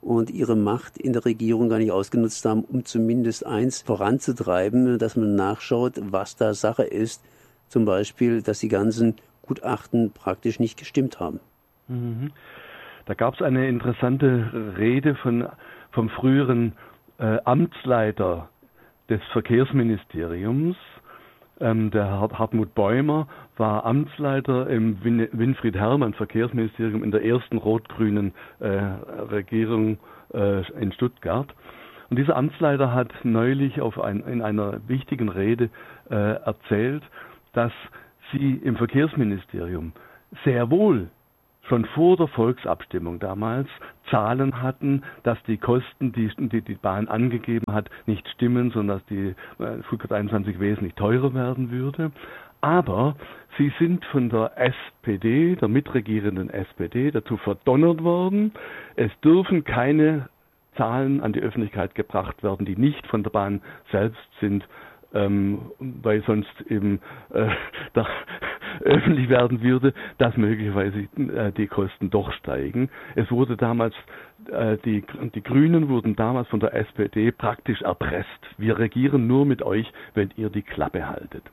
und ihre Macht in der Regierung gar nicht ausgenutzt haben, um zumindest eins voranzutreiben, dass man nachschaut, was da Sache ist. Zum Beispiel, dass die ganzen Gutachten praktisch nicht gestimmt haben. Mhm. Da gab es eine interessante Rede von, vom früheren äh, Amtsleiter des Verkehrsministeriums. Ähm, der Hartmut Bäumer war Amtsleiter im Win- Winfried Herrmann Verkehrsministerium in der ersten rot-grünen äh, Regierung äh, in Stuttgart. Und dieser Amtsleiter hat neulich auf ein, in einer wichtigen Rede äh, erzählt, dass sie im Verkehrsministerium sehr wohl schon vor der Volksabstimmung damals Zahlen hatten, dass die Kosten, die die, die Bahn angegeben hat, nicht stimmen, sondern dass die äh, Stuttgart einundzwanzig wesentlich teurer werden würde. Aber sie sind von der S P D, der mitregierenden S P D, dazu verdonnert worden, es dürfen keine Zahlen an die Öffentlichkeit gebracht werden, die nicht von der Bahn selbst sind, ähm, weil sonst eben äh, da öffentlich werden würde, dass möglicherweise äh, die Kosten doch steigen. Es wurde damals, äh, die, die Grünen wurden damals von der S P D praktisch erpresst. Wir regieren nur mit euch, wenn ihr die Klappe haltet.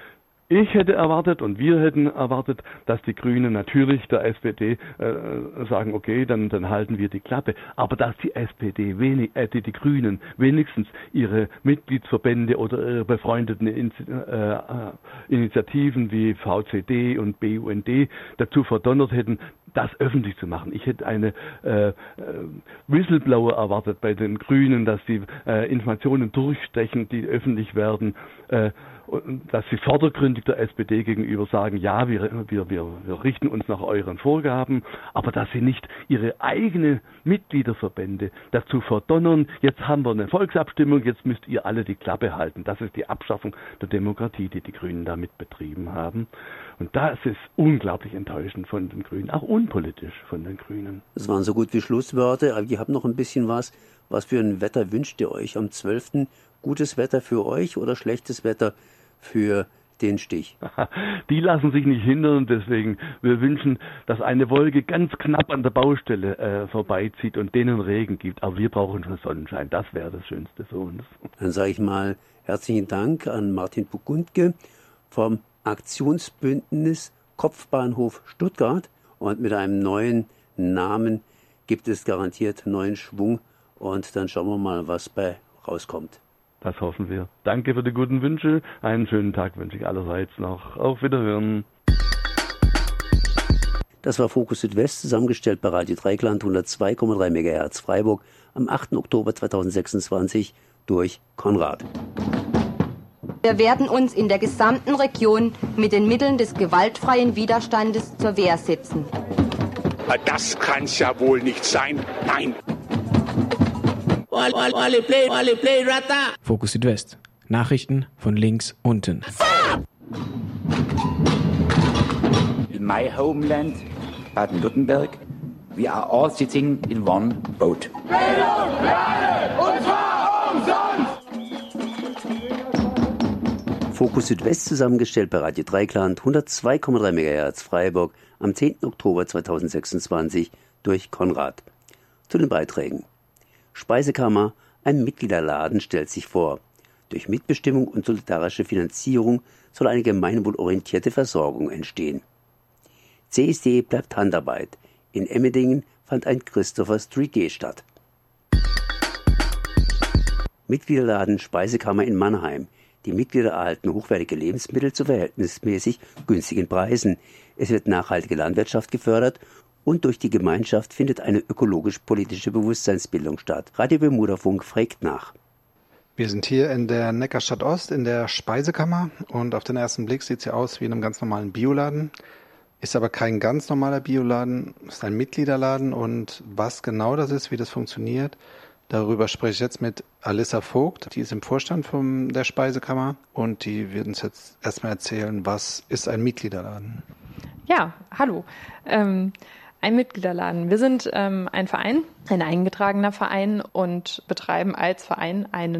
Ich hätte erwartet und wir hätten erwartet, dass die Grünen natürlich der S P D äh, sagen, okay, dann, dann halten wir die Klappe. Aber dass die S P D, wenig, äh, die, die Grünen wenigstens ihre Mitgliedsverbände oder ihre befreundeten In, äh, Initiativen wie V C D und B U N D dazu verdonnert hätten, das öffentlich zu machen. Ich hätte eine äh, Whistleblower erwartet bei den Grünen, dass die äh, Informationen durchstechen, die öffentlich werden, äh, dass sie vordergründig der S P D gegenüber sagen, ja, wir, wir, wir, wir richten uns nach euren Vorgaben, aber dass sie nicht ihre eigenen Mitgliederverbände dazu verdonnern, jetzt haben wir eine Volksabstimmung, jetzt müsst ihr alle die Klappe halten. Das ist die Abschaffung der Demokratie, die die Grünen damit betrieben haben. Und das ist unglaublich enttäuschend von den Grünen, auch unpolitisch von den Grünen. Das waren so gut wie Schlussworte, aber ihr habt noch ein bisschen was. Was für ein Wetter wünscht ihr euch am zwölften? Gutes Wetter für euch oder schlechtes Wetter für den Stich? Die lassen sich nicht hindern, deswegen wir wünschen, dass eine Wolke ganz knapp an der Baustelle äh, vorbeizieht und denen Regen gibt. Aber wir brauchen schon Sonnenschein, das wäre das Schönste für uns. Dann sage ich mal herzlichen Dank an Martin Pugundke vom Aktionsbündnis Kopfbahnhof Stuttgart. Und mit einem neuen Namen gibt es garantiert neuen Schwung. Und dann schauen wir mal, was bei rauskommt. Das hoffen wir. Danke für die guten Wünsche. Einen schönen Tag wünsche ich allerseits noch. Auf Wiederhören. Das war Fokus Südwest, zusammengestellt bei Radio Dreieckland hundertzwei Komma drei Megahertz Freiburg am achten Oktober zweitausendsechsundzwanzig durch Konrad. Wir werden uns in der gesamten Region mit den Mitteln des gewaltfreien Widerstandes zur Wehr setzen. Das kann's ja wohl nicht sein. Nein. Fokus Südwest. Nachrichten von links unten. In my homeland, Baden-Württemberg, we are all sitting in one boat. Bildung für alle, und zwar umsonst! Fokus Südwest, zusammengestellt bei Radio Dreieckland hundertzwei Komma drei Megahertz Freiburg am zehnten Oktober zweitausendsechsundzwanzig durch Konrad. Zu den Beiträgen. Speisekammer, ein Mitgliederladen stellt sich vor. Durch Mitbestimmung und solidarische Finanzierung soll eine gemeinwohlorientierte Versorgung entstehen. C S D bleibt Handarbeit. In Emmendingen fand ein Christopher Street Day statt. Mitgliederladen Speisekammer in Mannheim. Die Mitglieder erhalten hochwertige Lebensmittel zu verhältnismäßig günstigen Preisen. Es wird nachhaltige Landwirtschaft gefördert und durch die Gemeinschaft findet eine ökologisch-politische Bewusstseinsbildung statt. Radio Bermuda-Funk fragt nach. Wir sind hier in der Neckarstadt Ost in der Speisekammer und auf den ersten Blick sieht es ja aus wie in einem ganz normalen Bioladen. Ist aber kein ganz normaler Bioladen, ist ein Mitgliederladen und was genau das ist, wie das funktioniert, darüber spreche ich jetzt mit Alissa Vogt, die ist im Vorstand von der Speisekammer und die wird uns jetzt erstmal erzählen, was ist ein Mitgliederladen? Ja, hallo. Ähm, ein Mitgliederladen. Wir sind ähm, ein Verein, ein eingetragener Verein und betreiben als Verein einen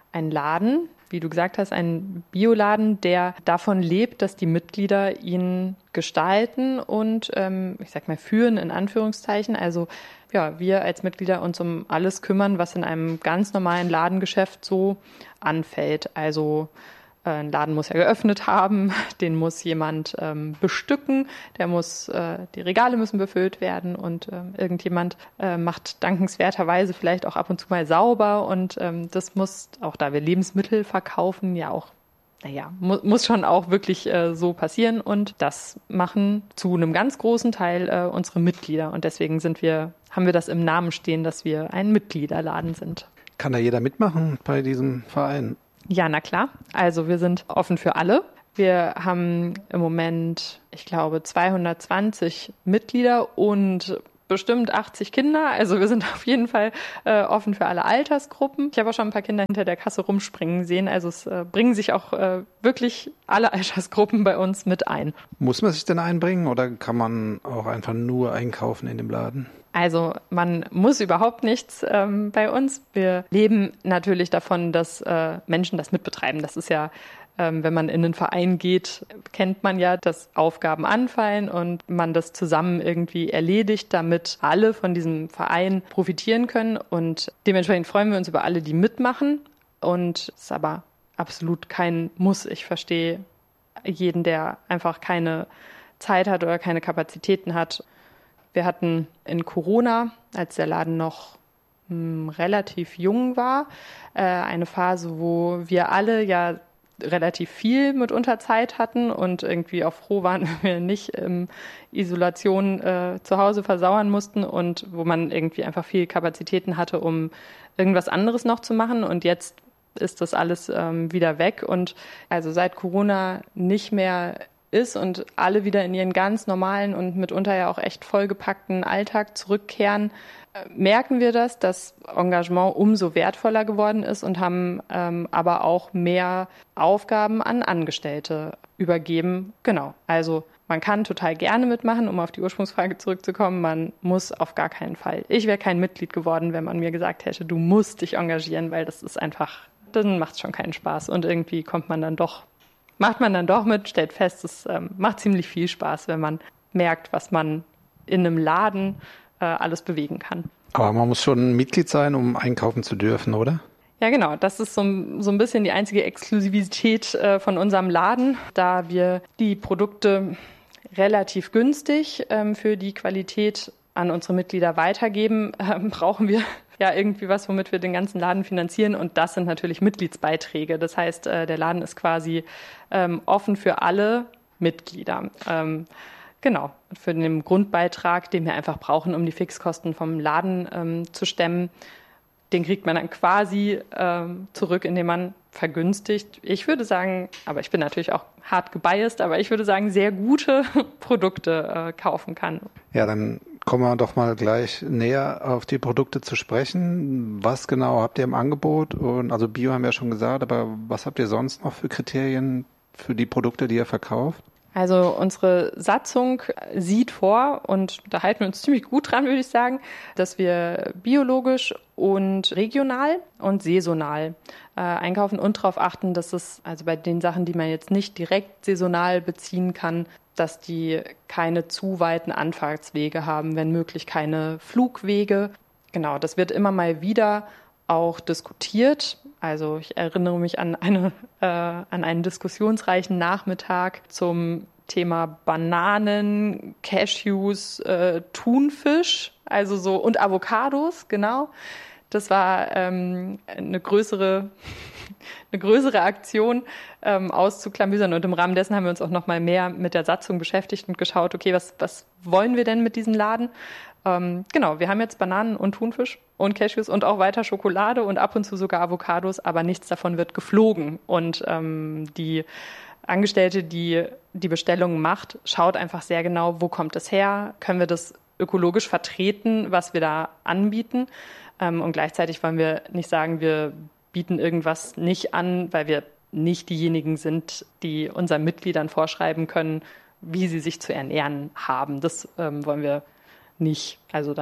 ein Laden, wie du gesagt hast, ein Bioladen, der davon lebt, dass die Mitglieder ihn gestalten und, ähm, ich sag mal, führen in Anführungszeichen. Also ja, wir als Mitglieder uns um alles kümmern, was in einem ganz normalen Ladengeschäft so anfällt. Also ein Laden muss ja geöffnet haben, den muss jemand ähm, bestücken, der muss, äh, die Regale müssen befüllt werden und ähm, irgendjemand äh, macht dankenswerterweise vielleicht auch ab und zu mal sauber und ähm, das muss, auch da wir Lebensmittel verkaufen, ja auch, naja, mu- muss schon auch wirklich äh, so passieren und das machen zu einem ganz großen Teil äh, unsere Mitglieder und deswegen sind wir, haben wir das im Namen stehen, dass wir ein Mitgliederladen sind. Kann da jeder mitmachen bei diesem Verein? Ja, na klar. Also wir sind offen für alle. Wir haben im Moment, ich glaube, zweihundertzwanzig Mitglieder und bestimmt achtzig Kinder. Also wir sind auf jeden Fall äh, offen für alle Altersgruppen. Ich habe auch schon ein paar Kinder hinter der Kasse rumspringen sehen. Also es äh, bringen sich auch äh, wirklich alle Altersgruppen bei uns mit ein. Muss man sich denn einbringen oder kann man auch einfach nur einkaufen in dem Laden? Also man muss überhaupt nichts ähm, bei uns. Wir leben natürlich davon, dass äh, Menschen das mitbetreiben. Das ist ja, ähm, wenn man in einen Verein geht, kennt man ja, dass Aufgaben anfallen und man das zusammen irgendwie erledigt, damit alle von diesem Verein profitieren können. Und dementsprechend freuen wir uns über alle, die mitmachen. Und es ist aber absolut kein Muss. Ich verstehe jeden, der einfach keine Zeit hat oder keine Kapazitäten hat. Wir hatten in Corona, als der Laden noch mh, relativ jung war, äh, eine Phase, wo wir alle ja relativ viel mitunter Zeit hatten und irgendwie auch froh waren, wenn wir nicht in Isolation äh, zu Hause versauern mussten und wo man irgendwie einfach viel Kapazitäten hatte, um irgendwas anderes noch zu machen. Und jetzt ist das alles ähm, wieder weg und also seit Corona nicht mehr ist und alle wieder in ihren ganz normalen und mitunter ja auch echt vollgepackten Alltag zurückkehren, merken wir das, dass Engagement umso wertvoller geworden ist und haben ähm, aber auch mehr Aufgaben an Angestellte übergeben. Genau, also man kann total gerne mitmachen, um auf die Ursprungsfrage zurückzukommen. Man muss auf gar keinen Fall. Ich wäre kein Mitglied geworden, wenn man mir gesagt hätte, du musst dich engagieren, weil das ist einfach, dann macht es schon keinen Spaß und irgendwie kommt man dann doch Macht man dann doch mit, stellt fest, es ähm, macht ziemlich viel Spaß, wenn man merkt, was man in einem Laden äh, alles bewegen kann. Aber man muss schon Mitglied sein, um einkaufen zu dürfen, oder? Ja, genau. Das ist so, so ein bisschen die einzige Exklusivität äh, von unserem Laden, da wir die Produkte relativ günstig ähm, für die Qualität an unsere Mitglieder weitergeben, äh, brauchen wir ja irgendwie was, womit wir den ganzen Laden finanzieren. Und das sind natürlich Mitgliedsbeiträge. Das heißt, äh, der Laden ist quasi ähm, offen für alle Mitglieder. Ähm, genau, für den Grundbeitrag, den wir einfach brauchen, um die Fixkosten vom Laden ähm, zu stemmen. Den kriegt man dann quasi ähm, zurück, indem man vergünstigt. Ich würde sagen, aber ich bin natürlich auch hart gebiased, aber ich würde sagen, sehr gute Produkte äh, kaufen kann. Ja, dann kommen wir doch mal gleich näher auf die Produkte zu sprechen. Was genau habt ihr im Angebot? Und also Bio haben wir ja schon gesagt, aber was habt ihr sonst noch für Kriterien für die Produkte, die ihr verkauft? Also unsere Satzung sieht vor, und da halten wir uns ziemlich gut dran, würde ich sagen, dass wir biologisch und regional und saisonal äh, einkaufen und darauf achten, dass es, also bei den Sachen, die man jetzt nicht direkt saisonal beziehen kann, dass die keine zu weiten Anfahrtswege haben, wenn möglich keine Flugwege. Genau, das wird immer mal wieder auch diskutiert. Also ich erinnere mich an, eine, äh, an einen diskussionsreichen Nachmittag zum Thema Bananen, Cashews, äh, Thunfisch, also so und Avocados, genau. Das war ähm, eine größere eine größere Aktion ähm, auszuklamüsern. Und im Rahmen dessen haben wir uns auch noch mal mehr mit der Satzung beschäftigt und geschaut, okay, was, was wollen wir denn mit diesem Laden? Ähm, genau, wir haben jetzt Bananen und Thunfisch und Cashews und auch weiter Schokolade und ab und zu sogar Avocados, aber nichts davon wird geflogen. Und ähm, die Angestellte, die die Bestellung macht, schaut einfach sehr genau, wo kommt es her? Können wir das ökologisch vertreten, was wir da anbieten? Ähm, und gleichzeitig wollen wir nicht sagen, wir bieten irgendwas nicht an, weil wir nicht diejenigen sind, die unseren Mitgliedern vorschreiben können, wie sie sich zu ernähren haben. Das ähm, wollen wir nicht. Also dann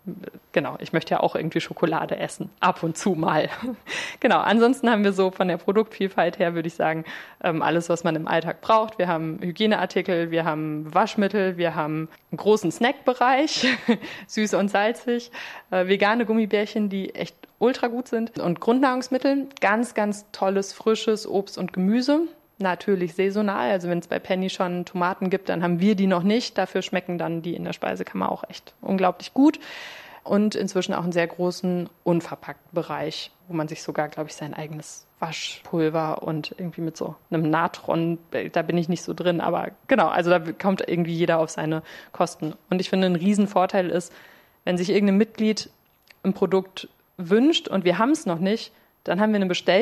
genau, ich möchte ja auch irgendwie Schokolade essen, ab und zu mal. Genau, ansonsten haben wir so von der Produktvielfalt her, würde ich sagen, alles, was man im Alltag braucht. Wir haben Hygieneartikel, wir haben Waschmittel, wir haben einen großen Snackbereich, süß und salzig, vegane Gummibärchen, die echt ultra gut sind und Grundnahrungsmittel, ganz, ganz tolles, frisches Obst und Gemüse. Natürlich saisonal, also wenn es bei Penny schon Tomaten gibt, dann haben wir die noch nicht. Dafür schmecken dann die in der Speisekammer auch echt unglaublich gut. Und inzwischen auch einen sehr großen unverpackten Bereich, wo man sich sogar, glaube ich, sein eigenes Waschpulver und irgendwie mit so einem Natron, da bin ich nicht so drin, aber genau, also da kommt irgendwie jeder auf seine Kosten. Und ich finde, ein Riesenvorteil ist, wenn sich irgendein Mitglied ein Produkt wünscht und wir haben es noch nicht, dann haben wir eine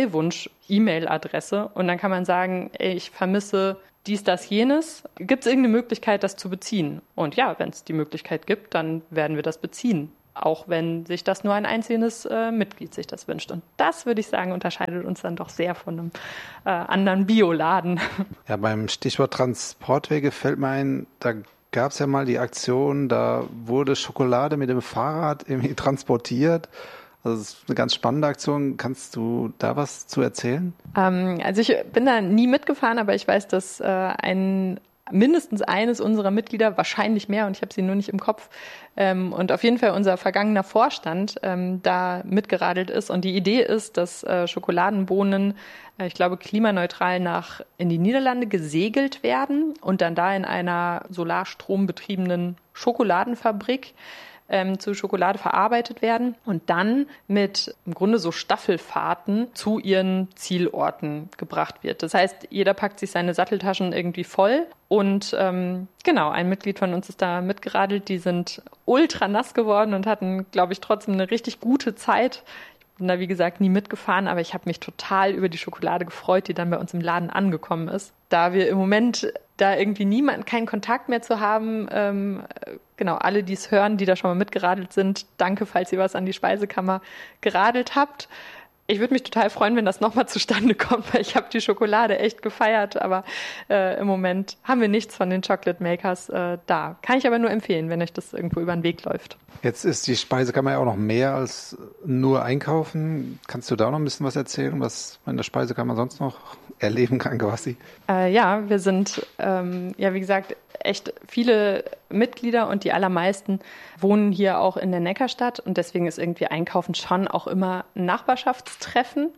Bestellwunsch-E-Mail-Adresse und dann kann man sagen, ey, ich vermisse dies, das, jenes. Gibt es irgendeine Möglichkeit, das zu beziehen? Und ja, wenn es die Möglichkeit gibt, dann werden wir das beziehen. Auch wenn sich das nur ein einzelnes äh, Mitglied sich das wünscht. Und das, würde ich sagen, unterscheidet uns dann doch sehr von einem äh, anderen Bioladen. Ja, beim Stichwort Transportwege fällt mir ein, da gab es ja mal die Aktion, da wurde Schokolade mit dem Fahrrad irgendwie transportiert. Also das ist eine ganz spannende Aktion. Kannst du da was zu erzählen? Ähm, also ich bin da nie mitgefahren, aber ich weiß, dass äh, ein mindestens eines unserer Mitglieder, wahrscheinlich mehr, und ich habe sie nur nicht im Kopf, ähm, und auf jeden Fall unser vergangener Vorstand ähm, da mitgeradelt ist. Und die Idee ist, dass äh, Schokoladenbohnen, äh, ich glaube, klimaneutral nach in die Niederlande gesegelt werden und dann da in einer solarstrombetriebenen Schokoladenfabrik Ähm, zu Schokolade verarbeitet werden und dann mit im Grunde so Staffelfahrten zu ihren Zielorten gebracht wird. Das heißt, jeder packt sich seine Satteltaschen irgendwie voll und ähm, genau, ein Mitglied von uns ist da mitgeradelt, die sind ultra nass geworden und hatten, glaube ich, trotzdem eine richtig gute Zeit. Ich bin da, wie gesagt, nie mitgefahren, aber ich habe mich total über die Schokolade gefreut, die dann bei uns im Laden angekommen ist. Da wir im Moment da irgendwie niemanden, keinen Kontakt mehr zu haben, ähm, genau, alle, die es hören, die da schon mal mitgeradelt sind, danke, falls ihr was an die Speisekammer geradelt habt. Ich würde mich total freuen, wenn das nochmal zustande kommt, weil ich habe die Schokolade echt gefeiert, aber äh, im Moment haben wir nichts von den Chocolate Makers äh, da. Kann ich aber nur empfehlen, wenn euch das irgendwo über den Weg läuft. Jetzt ist die Speisekammer ja auch noch mehr als nur einkaufen. Kannst du da noch ein bisschen was erzählen, was man in der Speisekammer sonst noch erleben kann quasi? Äh, ja, wir sind, ähm, ja wie gesagt, echt viele Mitglieder und die allermeisten wohnen hier auch in der Neckarstadt und deswegen ist irgendwie Einkaufen schon auch immer ein Nachbarschaftstreffen.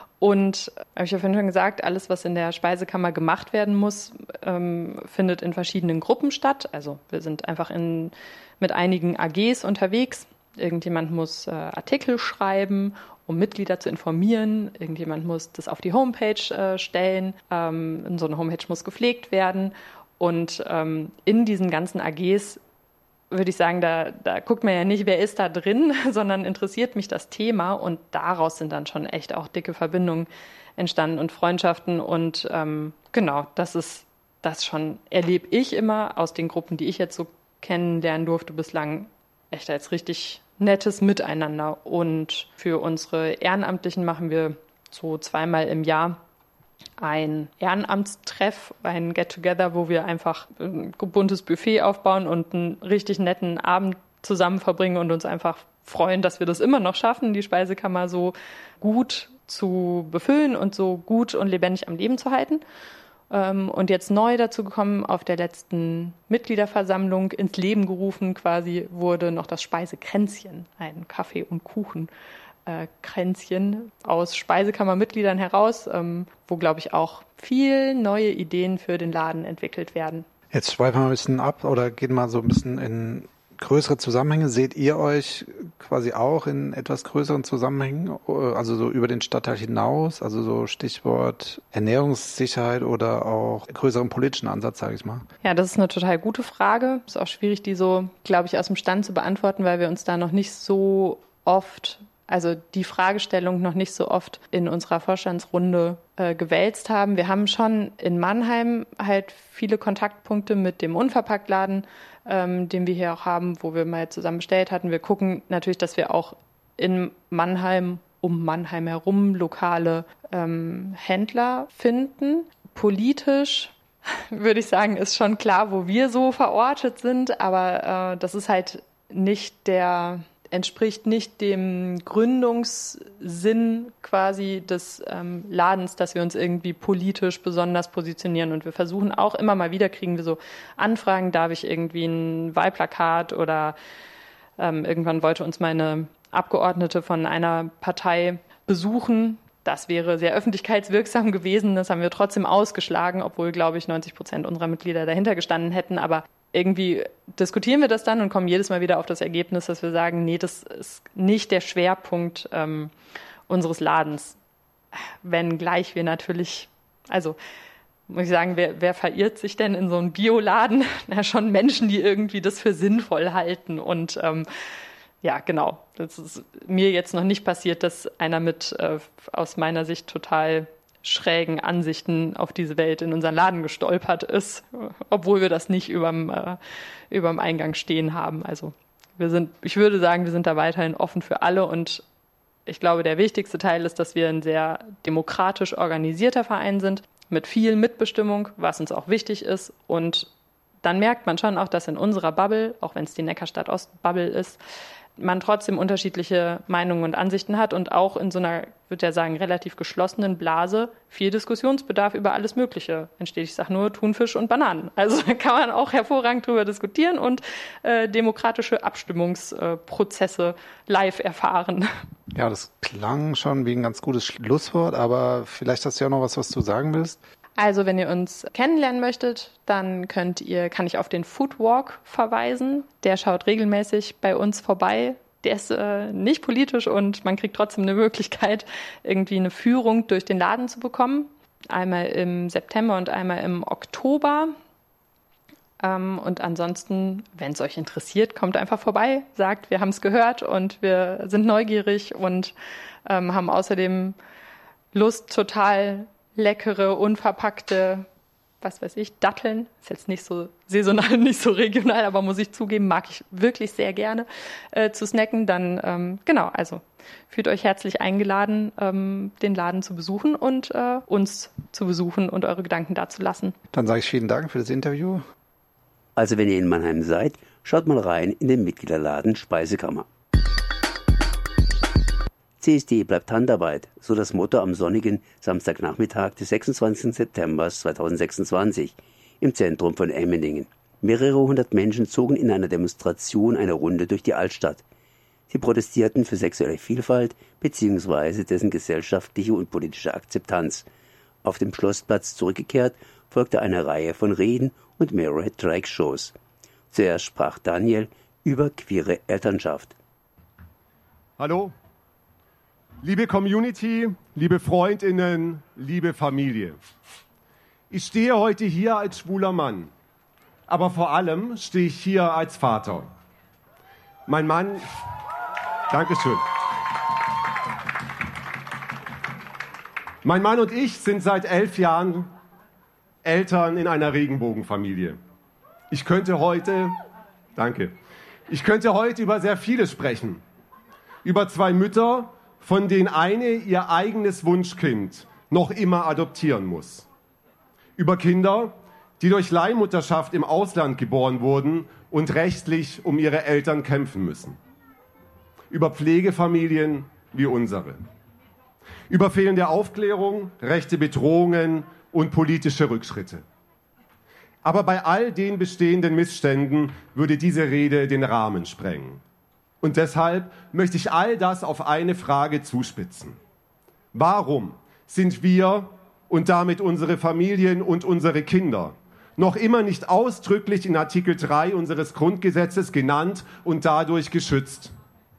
Und habe ich ja vorhin schon gesagt, alles, was in der Speisekammer gemacht werden muss, ähm, findet in verschiedenen Gruppen statt. Also wir sind einfach in, mit einigen A Gs unterwegs. Irgendjemand muss äh, Artikel schreiben, um Mitglieder zu informieren. Irgendjemand muss das auf die Homepage äh, stellen. Ähm, so eine Homepage muss gepflegt werden. Und ähm, in diesen ganzen A Gs würde ich sagen, da, da guckt man ja nicht, wer ist da drin, sondern interessiert mich das Thema. Und daraus sind dann schon echt auch dicke Verbindungen entstanden und Freundschaften. Und ähm, genau, das ist das schon, erlebe ich immer aus den Gruppen, die ich jetzt so kennenlernen durfte bislang, echt als richtig nettes Miteinander. Und für unsere Ehrenamtlichen machen wir so zweimal im Jahr ein Ehrenamtstreff, ein Get-Together, wo wir einfach ein buntes Buffet aufbauen und einen richtig netten Abend zusammen verbringen und uns einfach freuen, dass wir das immer noch schaffen, die Speisekammer so gut zu befüllen und so gut und lebendig am Leben zu halten. Und jetzt neu dazu gekommen, auf der letzten Mitgliederversammlung ins Leben gerufen quasi, wurde noch das Speisekränzchen, ein Kaffee und Kuchen. Kränzchen aus Speisekammermitgliedern heraus, ähm, wo, glaube ich, auch viel neue Ideen für den Laden entwickelt werden. Jetzt schweifen wir ein bisschen ab oder gehen mal so ein bisschen in größere Zusammenhänge. Seht ihr euch quasi auch in etwas größeren Zusammenhängen, also so über den Stadtteil hinaus, also so Stichwort Ernährungssicherheit oder auch größeren politischen Ansatz, sage ich mal? Ja, das ist eine total gute Frage. Ist auch schwierig, die so, glaube ich, aus dem Stand zu beantworten, weil wir uns da noch nicht so oft Also die Fragestellung noch nicht so oft in unserer Vorstandsrunde äh, gewälzt haben. Wir haben schon in Mannheim halt viele Kontaktpunkte mit dem Unverpacktladen, ähm, den wir hier auch haben, wo wir mal zusammen bestellt hatten. Wir gucken natürlich, dass wir auch in Mannheim, um Mannheim herum, lokale ähm, Händler finden. Politisch würde ich sagen, ist schon klar, wo wir so verortet sind, aber äh, das ist halt nicht der entspricht nicht dem Gründungssinn quasi des ähm, Ladens, dass wir uns irgendwie politisch besonders positionieren. Und wir versuchen auch immer mal wieder, kriegen wir so Anfragen, darf ich irgendwie ein Wahlplakat oder ähm, irgendwann wollte uns meine Abgeordnete von einer Partei besuchen. Das wäre sehr öffentlichkeitswirksam gewesen. Das haben wir trotzdem ausgeschlagen, obwohl, glaube ich, neunzig Prozent unserer Mitglieder dahinter gestanden hätten. Aber irgendwie diskutieren wir das dann und kommen jedes Mal wieder auf das Ergebnis, dass wir sagen, nee, das ist nicht der Schwerpunkt ähm, unseres Ladens. Wenngleich wir natürlich, also muss ich sagen, wer, wer verirrt sich denn in so einen Bioladen? Na, schon Menschen, die irgendwie das für sinnvoll halten. Und ähm, ja, genau, das ist mir jetzt noch nicht passiert, dass einer mit äh, aus meiner Sicht total schrägen Ansichten auf diese Welt in unseren Laden gestolpert ist, obwohl wir das nicht überm, äh, überm Eingang stehen haben. Also wir sind, ich würde sagen, wir sind da weiterhin offen für alle und ich glaube, der wichtigste Teil ist, dass wir ein sehr demokratisch organisierter Verein sind, mit viel Mitbestimmung, was uns auch wichtig ist. Und dann merkt man schon auch, dass in unserer Bubble, auch wenn es die Neckarstadt-Ost-Bubble ist, man trotzdem unterschiedliche Meinungen und Ansichten hat und auch in so einer, würde ich sagen, relativ geschlossenen Blase viel Diskussionsbedarf über alles Mögliche entsteht. Ich sage nur Thunfisch und Bananen. Also da kann man auch hervorragend drüber diskutieren und äh, demokratische Abstimmungsprozesse äh, live erfahren. Ja, das klang schon wie ein ganz gutes Schlusswort, aber vielleicht hast du ja noch was, was du sagen willst. Also wenn ihr uns kennenlernen möchtet, dann könnt ihr, kann ich auf den Foodwalk verweisen. Der schaut regelmäßig bei uns vorbei. Der ist äh, nicht politisch und man kriegt trotzdem eine Möglichkeit, irgendwie eine Führung durch den Laden zu bekommen. Einmal im September und einmal im Oktober. Ähm, und ansonsten, wenn es euch interessiert, kommt einfach vorbei, sagt, wir haben es gehört und wir sind neugierig und ähm, haben außerdem Lust, total leckere, unverpackte, was weiß ich, Datteln. Ist jetzt nicht so saisonal, nicht so regional, aber muss ich zugeben, mag ich wirklich sehr gerne äh, zu snacken. Dann, ähm, genau, also fühlt euch herzlich eingeladen, ähm, den Laden zu besuchen und äh, uns zu besuchen und eure Gedanken dazulassen. Dann sage ich vielen Dank für das Interview. Also wenn ihr in Mannheim seid, schaut mal rein in den Mitgliederladen Speisekammer. C S D bleibt Handarbeit, so das Motto am sonnigen Samstagnachmittag des sechsundzwanzigsten September zweitausendsechsundzwanzig im Zentrum von Emmendingen. Mehrere hundert Menschen zogen in einer Demonstration eine Runde durch die Altstadt. Sie protestierten für sexuelle Vielfalt bzw. dessen gesellschaftliche und politische Akzeptanz. Auf dem Schlossplatz zurückgekehrt folgte eine Reihe von Reden und mehrere Drag-Shows. Zuerst sprach Daniel über queere Elternschaft. Hallo. Liebe Community, liebe Freundinnen, liebe Familie. Ich stehe heute hier als schwuler Mann, aber vor allem stehe ich hier als Vater. Mein Mann, Dankeschön. Mein Mann und ich sind seit elf Jahren Eltern in einer Regenbogenfamilie. Ich könnte heute, danke, ich könnte heute über sehr vieles sprechen. Über zwei Mütter, von denen eine ihr eigenes Wunschkind noch immer adoptieren muss. Über Kinder, die durch Leihmutterschaft im Ausland geboren wurden und rechtlich um ihre Eltern kämpfen müssen. Über Pflegefamilien wie unsere. Über fehlende Aufklärung, rechte Bedrohungen und politische Rückschritte. Aber bei all den bestehenden Missständen würde diese Rede den Rahmen sprengen. Und deshalb möchte ich all das auf eine Frage zuspitzen. Warum sind wir und damit unsere Familien und unsere Kinder noch immer nicht ausdrücklich in Artikel drei unseres Grundgesetzes genannt und dadurch geschützt?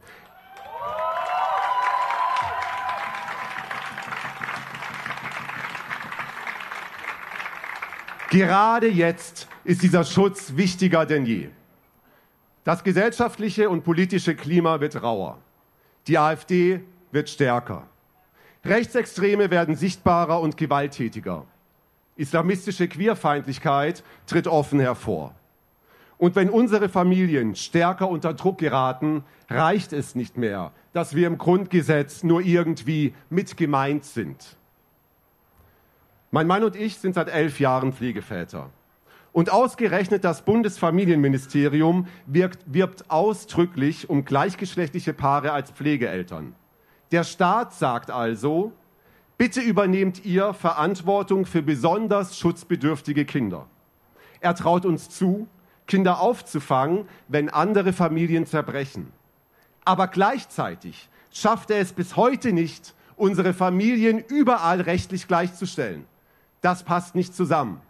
Gerade jetzt ist dieser Schutz wichtiger denn je. Das gesellschaftliche und politische Klima wird rauer. Die AfD wird stärker. Rechtsextreme werden sichtbarer und gewalttätiger. Islamistische Queerfeindlichkeit tritt offen hervor. Und wenn unsere Familien stärker unter Druck geraten, reicht es nicht mehr, dass wir im Grundgesetz nur irgendwie mit gemeint sind. Mein Mann und ich sind seit elf Jahren Pflegeväter. Und ausgerechnet das Bundesfamilienministerium wirkt, wirbt ausdrücklich um gleichgeschlechtliche Paare als Pflegeeltern. Der Staat sagt also, bitte übernehmt ihr Verantwortung für besonders schutzbedürftige Kinder. Er traut uns zu, Kinder aufzufangen, wenn andere Familien zerbrechen. Aber gleichzeitig schafft er es bis heute nicht, unsere Familien überall rechtlich gleichzustellen. Das passt nicht zusammen.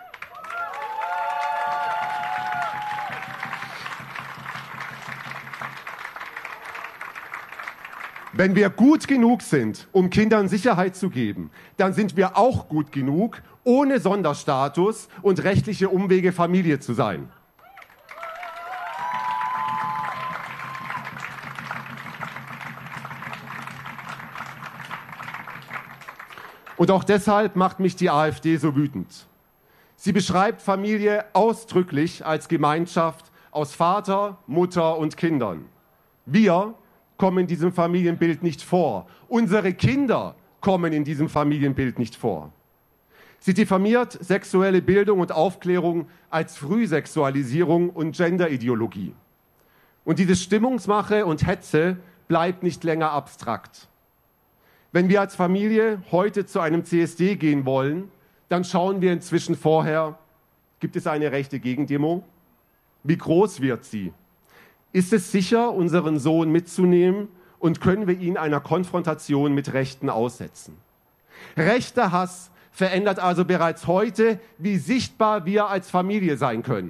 Wenn wir gut genug sind, um Kindern Sicherheit zu geben, dann sind wir auch gut genug, ohne Sonderstatus und rechtliche Umwege Familie zu sein. Und auch deshalb macht mich die AfD so wütend. Sie beschreibt Familie ausdrücklich als Gemeinschaft aus Vater, Mutter und Kindern. Wir kommen in diesem Familienbild nicht vor. Unsere Kinder kommen in diesem Familienbild nicht vor. Sie diffamiert sexuelle Bildung und Aufklärung als Frühsexualisierung und Genderideologie. Und diese Stimmungsmache und Hetze bleibt nicht länger abstrakt. Wenn wir als Familie heute zu einem C S D gehen wollen, dann schauen wir inzwischen vorher, gibt es eine rechte Gegendemo? Wie groß wird sie? Ist es sicher, unseren Sohn mitzunehmen und können wir ihn einer Konfrontation mit Rechten aussetzen? Rechter Hass verändert also bereits heute, wie sichtbar wir als Familie sein können.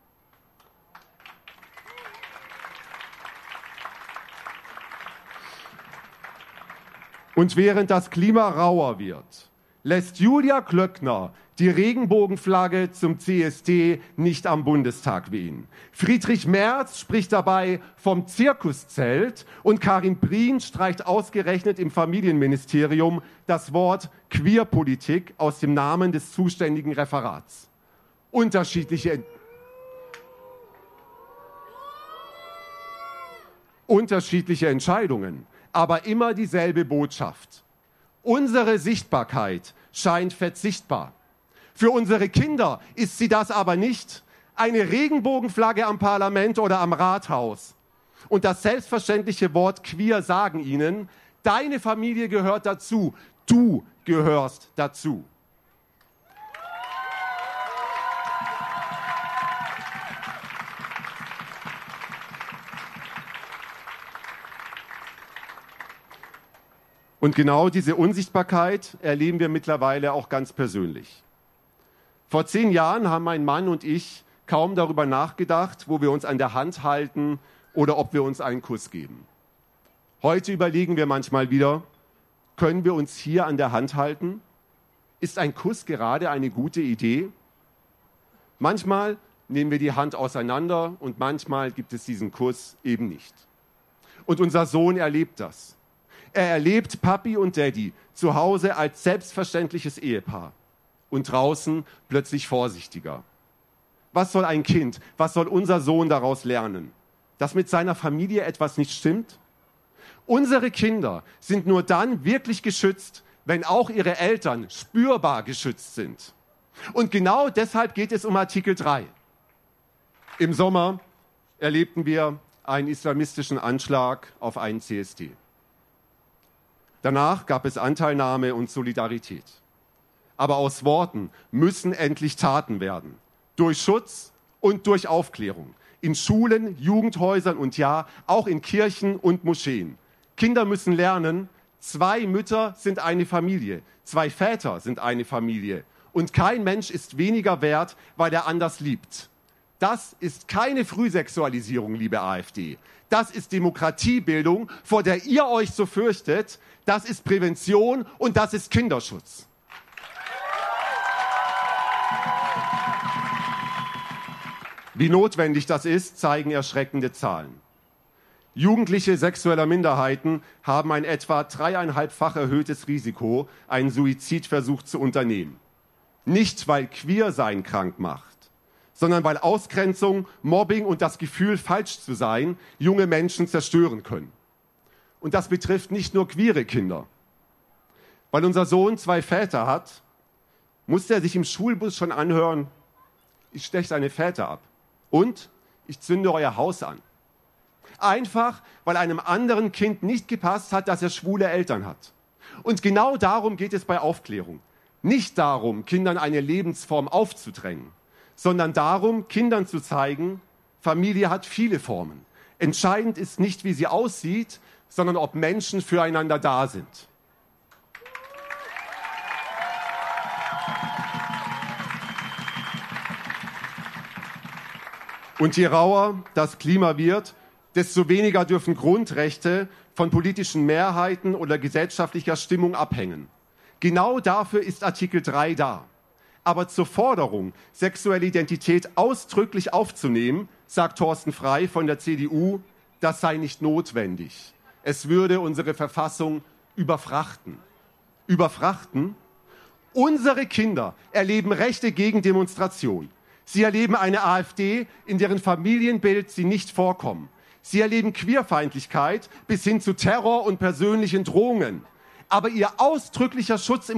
Und während das Klima rauer wird, lässt Julia Klöckner die Regenbogenflagge zum C S D nicht am Bundestag wehen. Friedrich Merz spricht dabei vom Zirkuszelt und Karin Prien streicht ausgerechnet im Familienministerium das Wort Queerpolitik aus dem Namen des zuständigen Referats. Unterschiedliche, unterschiedliche Entscheidungen, aber immer dieselbe Botschaft. Unsere Sichtbarkeit scheint verzichtbar. Für unsere Kinder ist sie das aber nicht. Eine Regenbogenflagge am Parlament oder am Rathaus. Und das selbstverständliche Wort queer sagen ihnen, deine Familie gehört dazu, du gehörst dazu. Und genau diese Unsichtbarkeit erleben wir mittlerweile auch ganz persönlich. Vor zehn Jahren haben mein Mann und ich kaum darüber nachgedacht, wo wir uns an der Hand halten oder ob wir uns einen Kuss geben. Heute überlegen wir manchmal wieder, können wir uns hier an der Hand halten? Ist ein Kuss gerade eine gute Idee? Manchmal nehmen wir die Hand auseinander und manchmal gibt es diesen Kuss eben nicht. Und unser Sohn erlebt das. Er erlebt Papi und Daddy zu Hause als selbstverständliches Ehepaar und draußen plötzlich vorsichtiger. Was soll ein Kind, was soll unser Sohn daraus lernen? Dass mit seiner Familie etwas nicht stimmt? Unsere Kinder sind nur dann wirklich geschützt, wenn auch ihre Eltern spürbar geschützt sind. Und genau deshalb geht es um Artikel drei. Im Sommer erlebten wir einen islamistischen Anschlag auf einen C S D. Danach gab es Anteilnahme und Solidarität. Aber aus Worten müssen endlich Taten werden. Durch Schutz und durch Aufklärung. In Schulen, Jugendhäusern und ja, auch in Kirchen und Moscheen. Kinder müssen lernen, zwei Mütter sind eine Familie, zwei Väter sind eine Familie. Und kein Mensch ist weniger wert, weil er anders liebt. Das ist keine Frühsexualisierung, liebe AfD. Das ist Demokratiebildung, vor der ihr euch so fürchtet. Das ist Prävention und das ist Kinderschutz. Wie notwendig das ist, zeigen erschreckende Zahlen. Jugendliche sexueller Minderheiten haben ein etwa dreieinhalbfach erhöhtes Risiko, einen Suizidversuch zu unternehmen. Nicht, weil Queersein krank macht, sondern weil Ausgrenzung, Mobbing und das Gefühl, falsch zu sein, junge Menschen zerstören können. Und das betrifft nicht nur queere Kinder. Weil unser Sohn zwei Väter hat, musste er sich im Schulbus schon anhören, ich steche seine Väter ab und ich zünde euer Haus an. Einfach, weil einem anderen Kind nicht gepasst hat, dass er schwule Eltern hat. Und genau darum geht es bei Aufklärung. Nicht darum, Kindern eine Lebensform aufzudrängen, sondern darum, Kindern zu zeigen, Familie hat viele Formen. Entscheidend ist nicht, wie sie aussieht, sondern ob Menschen füreinander da sind. Und je rauer das Klima wird, desto weniger dürfen Grundrechte von politischen Mehrheiten oder gesellschaftlicher Stimmung abhängen. Genau dafür ist Artikel drei da. Aber zur Forderung, sexuelle Identität ausdrücklich aufzunehmen, sagt Thorsten Frey von der C D U, das sei nicht notwendig. Es würde unsere Verfassung überfrachten. Überfrachten? Unsere Kinder erleben rechte Gegendemonstration. Sie erleben eine AfD, in deren Familienbild sie nicht vorkommen. Sie erleben Queerfeindlichkeit bis hin zu Terror und persönlichen Drohungen. Aber ihr ausdrücklicher Schutz im